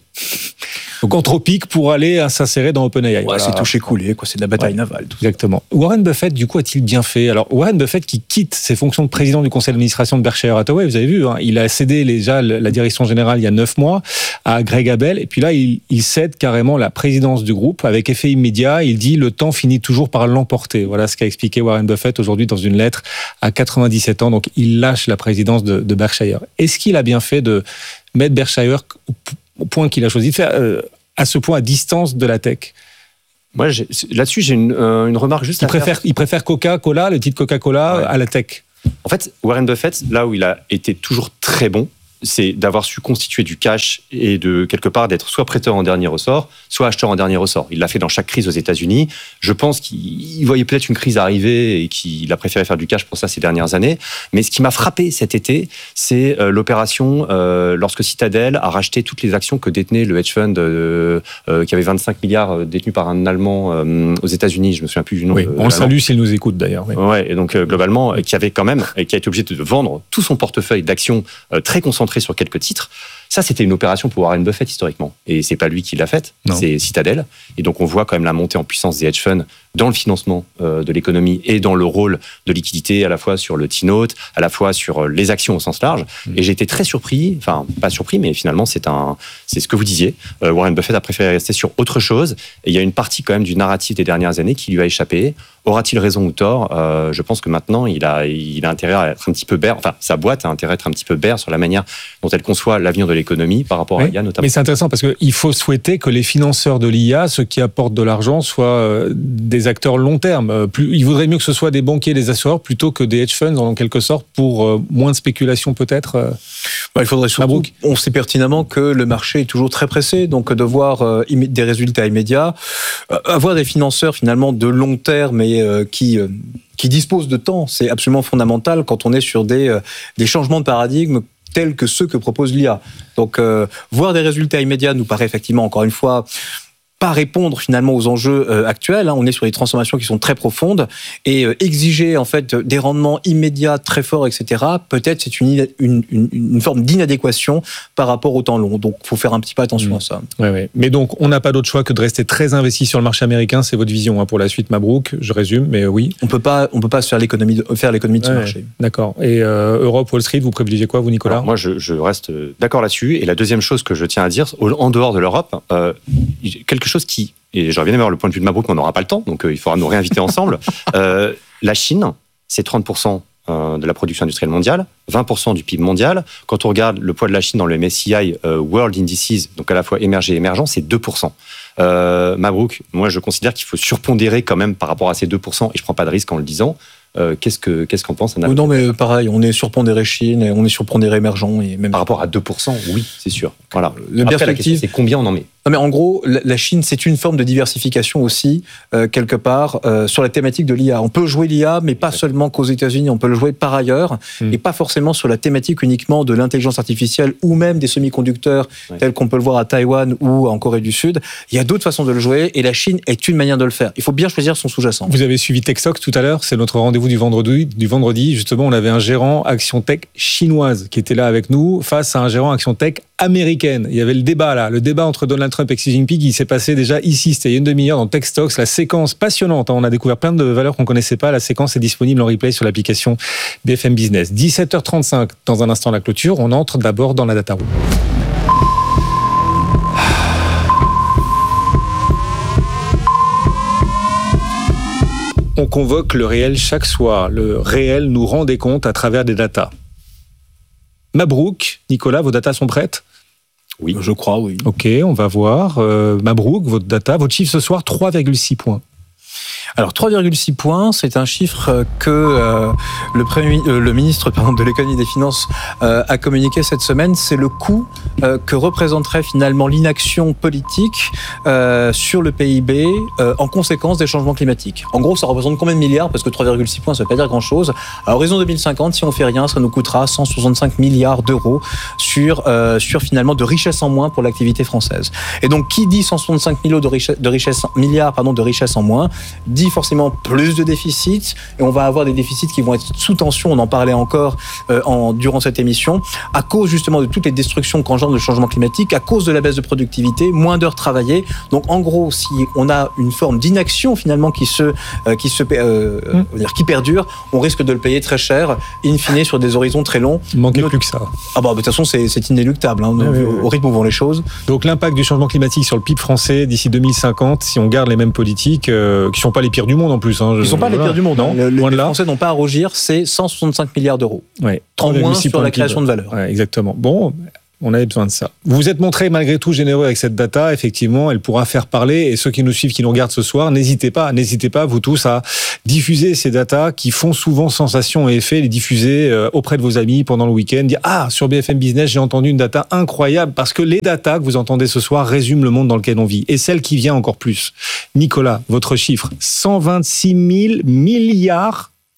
Donc Anthropic pour aller s'insérer dans OpenAI. Ouais, voilà. C'est touché coulé, quoi. C'est de la bataille ouais. navale. Tout Exactement. Ça. Warren Buffett, du coup, a-t-il bien fait ? Alors Warren Buffett qui quitte ses fonctions de président du conseil d'administration de Berkshire Hathaway, vous avez vu, hein, il a cédé déjà la direction générale il y a neuf mois à Greg Abel, et puis là il, il cède carrément la présidence du groupe avec effet immédiat. Il dit le temps finit toujours par l'emporter. Voilà ce qu'a expliqué Warren Buffett aujourd'hui dans une lettre à quatre-vingt-dix-sept ans. Donc il lâche la présidence de, de Berkshire. Est-ce qu'il a bien fait de mettre Berkshire au point qu'il a choisi de faire, euh, à ce point à distance de la tech? Moi, j'ai, là-dessus, j'ai une, euh, une remarque juste il à préfère, faire. Il préfère Coca-Cola, le titre Coca-Cola, ouais. à la tech. En fait, Warren Buffett, là où il a été toujours très bon, c'est d'avoir su constituer du cash et de, quelque part, d'être soit prêteur en dernier ressort, soit acheteur en dernier ressort. Il l'a fait dans chaque crise aux États-Unis. Je pense qu'il voyait peut-être une crise arriver et qu'il a préféré faire du cash pour ça ces dernières années. Mais ce qui m'a frappé cet été, c'est euh, l'opération euh, lorsque Citadel a racheté toutes les actions que détenait le hedge fund euh, euh, qui avait vingt-cinq milliards détenus par un Allemand euh, aux États-Unis. Je me souviens plus du nom. Oui, de, on le salue s'il nous écoute d'ailleurs. Oui. Ouais, et donc euh, globalement, qui avait quand même, et qui a été obligé de vendre tout son portefeuille d'actions euh, très concentré sur quelques titres. Ça, c'était une opération pour Warren Buffett historiquement. Et c'est pas lui qui l'a faite, non. C'est Citadel. Et donc, on voit quand même la montée en puissance des hedge funds dans le financement euh, de l'économie et dans le rôle de liquidité à la fois sur le T-Note, à la fois sur les actions au sens large. Mmh. Et j'ai été très surpris, enfin, pas surpris, mais finalement, c'est, un, c'est ce que vous disiez. Euh, Warren Buffett a préféré rester sur autre chose. Et il y a une partie quand même du narratif des dernières années qui lui a échappé. Aura-t-il raison ou tort ? euh, Je pense que maintenant, il a, il a intérêt à être un petit peu bear. Enfin, sa boîte a intérêt à être un petit peu bear sur la manière dont elle conçoit l'avenir de l'économie par rapport oui, à l'I A notamment. Mais c'est intéressant parce qu'il faut souhaiter que les financeurs de l'I A, ceux qui apportent de l'argent, soient des acteurs long terme. Plus, il vaudrait mieux que ce soit des banquiers, des assureurs, plutôt que des hedge funds, en quelque sorte, pour euh, moins de spéculation peut-être. Euh, ouais, il faudrait surtout, on sait pertinemment que le marché est toujours très pressé, donc de voir euh, des résultats immédiats, euh, avoir des financeurs finalement de long terme et euh, qui... Euh, qui disposent de temps, c'est absolument fondamental quand on est sur des, euh, des changements de paradigme tels que ceux que propose l'I A. Donc, euh, voir des résultats immédiats nous paraît effectivement, encore une fois, pas répondre finalement aux enjeux euh, actuels. Hein. On est sur des transformations qui sont très profondes et euh, exiger en fait des rendements immédiats très forts, et cetera. Peut-être c'est une, une, une, une forme d'inadéquation par rapport au temps long. Donc, il faut faire un petit peu attention mmh. à ça. Ouais, ouais. Mais donc, on n'a pas d'autre choix que de rester très investi sur le marché américain. C'est votre vision hein, pour la suite, Mabrouk. Je résume, mais oui. On peut pas, on peut pas faire l'économie de, faire l'économie de ce ouais, marché. D'accord. Et euh, Europe, Wall Street, vous privilégiez quoi, vous, Nicolas ? Alors, moi, je, je reste d'accord là-dessus. Et la deuxième chose que je tiens à dire, en dehors de l'Europe, euh, quelque chose qui, et j'aurais bien aimé avoir le point de vue de Mabrouk, mais on n'aura pas le temps, donc euh, il faudra nous réinviter ensemble. Euh, la Chine, c'est trente pour cent de la production industrielle mondiale, vingt pour cent du P I B mondial. Quand on regarde le poids de la Chine dans le M S C I euh, World Indices, donc à la fois émergé et émergent, c'est deux pour cent. Euh, Mabrouk, moi je considère qu'il faut surpondérer quand même par rapport à ces deux pour cent, et je ne prends pas de risque en le disant. Euh, qu'est-ce, que, qu'est-ce qu'en pense Anna ? Non, mais pareil, on est surpondéré Chine, et on est surpondéré émergent. Et même... Par rapport à deux pour cent, oui, c'est sûr. Voilà. La Après, perspective, la question, c'est combien on en met ? Non, mais en gros, la Chine, c'est une forme de diversification aussi, euh, quelque part, euh, sur la thématique de l'I A. On peut jouer l'I A, mais pas seulement qu'aux États-Unis. On peut le jouer par ailleurs, mmh. et pas forcément sur la thématique uniquement de l'intelligence artificielle ou même des semi-conducteurs, ouais. tels qu'on peut le voir à Taïwan ou en Corée du Sud. Il y a d'autres façons de le jouer, et la Chine est une manière de le faire. Il faut bien choisir son sous-jacent. Vous avez suivi TechSox tout à l'heure, c'est notre rendez-vous du vendredi. Du vendredi, justement, on avait un gérant Action Tech chinoise qui était là avec nous, face à un gérant Action Tech américaine. Il y avait le débat là, le débat entre Donald Trump et Xi Jinping, il s'est passé déjà ici, c'était il y a une demi-heure dans TechStox, la séquence passionnante, on a découvert plein de valeurs qu'on connaissait pas, la séquence est disponible en replay sur l'application B F M Business. dix-sept heures trente-cinq, dans un instant la clôture, on entre d'abord dans la data room. On convoque le réel chaque soir, le réel nous rend des comptes à travers des datas. Mabrouk, Nicolas, vos datas sont prêtes ? Oui, je crois, oui. Ok, on va voir. Euh, Mabrouk, votre data, votre chiffre ce soir, trois virgule six points. Alors trois virgule six points, c'est un chiffre que euh, le, premier, euh, le ministre pardon, de l'économie et des finances euh, a communiqué cette semaine. C'est le coût euh, que représenterait finalement l'inaction politique euh, sur le P I B euh, en conséquence des changements climatiques. En gros, ça représente combien de milliards? Parce que trois virgule six points, ça ne veut pas dire grand-chose. À horizon deux mille cinquante, si on fait rien, ça nous coûtera cent soixante-cinq milliards d'euros sur, euh, sur finalement de richesse en moins pour l'activité française. Et donc, qui dit cent soixante-cinq milliards de richesse, de richesse, milliards pardon, de richesse en moins, dit forcément plus de déficits, et on va avoir des déficits qui vont être sous tension, on en parlait encore euh, en, durant cette émission, à cause justement de toutes les destructions qu'engendre le changement climatique, à cause de la baisse de productivité, moins d'heures travaillées. Donc en gros, si on a une forme d'inaction finalement qui se, euh, qui, se euh, mmh. on va dire, qui perdure, on risque de le payer très cher, in fine sur des horizons très longs. Il manquait plus que ça. Ah bah de toute façon c'est, c'est inéluctable, hein, oui, oui, oui. Au rythme où vont les choses. Donc l'impact du changement climatique sur le P I B français d'ici deux mille cinquante, si on garde les mêmes politiques, euh, qui ne sont pas les pires du monde en plus. Hein, Ils ne sont pas voilà. les pires du monde. Non, hein. loin les de là. Français n'ont pas à rougir, c'est cent soixante-cinq milliards d'euros. Ouais. En moins sur la création de valeur. Ouais, exactement. Bon, on avait besoin de ça. Vous vous êtes montré malgré tout généreux avec cette data. Effectivement, elle pourra faire parler. Et ceux qui nous suivent, qui nous regardent ce soir, n'hésitez pas, n'hésitez pas, vous tous, à diffuser ces datas qui font souvent sensation et effet, les diffuser auprès de vos amis pendant le week-end. Dire, ah, sur B F M Business, j'ai entendu une data incroyable, parce que les datas que vous entendez ce soir résument le monde dans lequel on vit. Et celle qui vient encore plus. Nicolas, votre chiffre, cent vingt-six mille milliards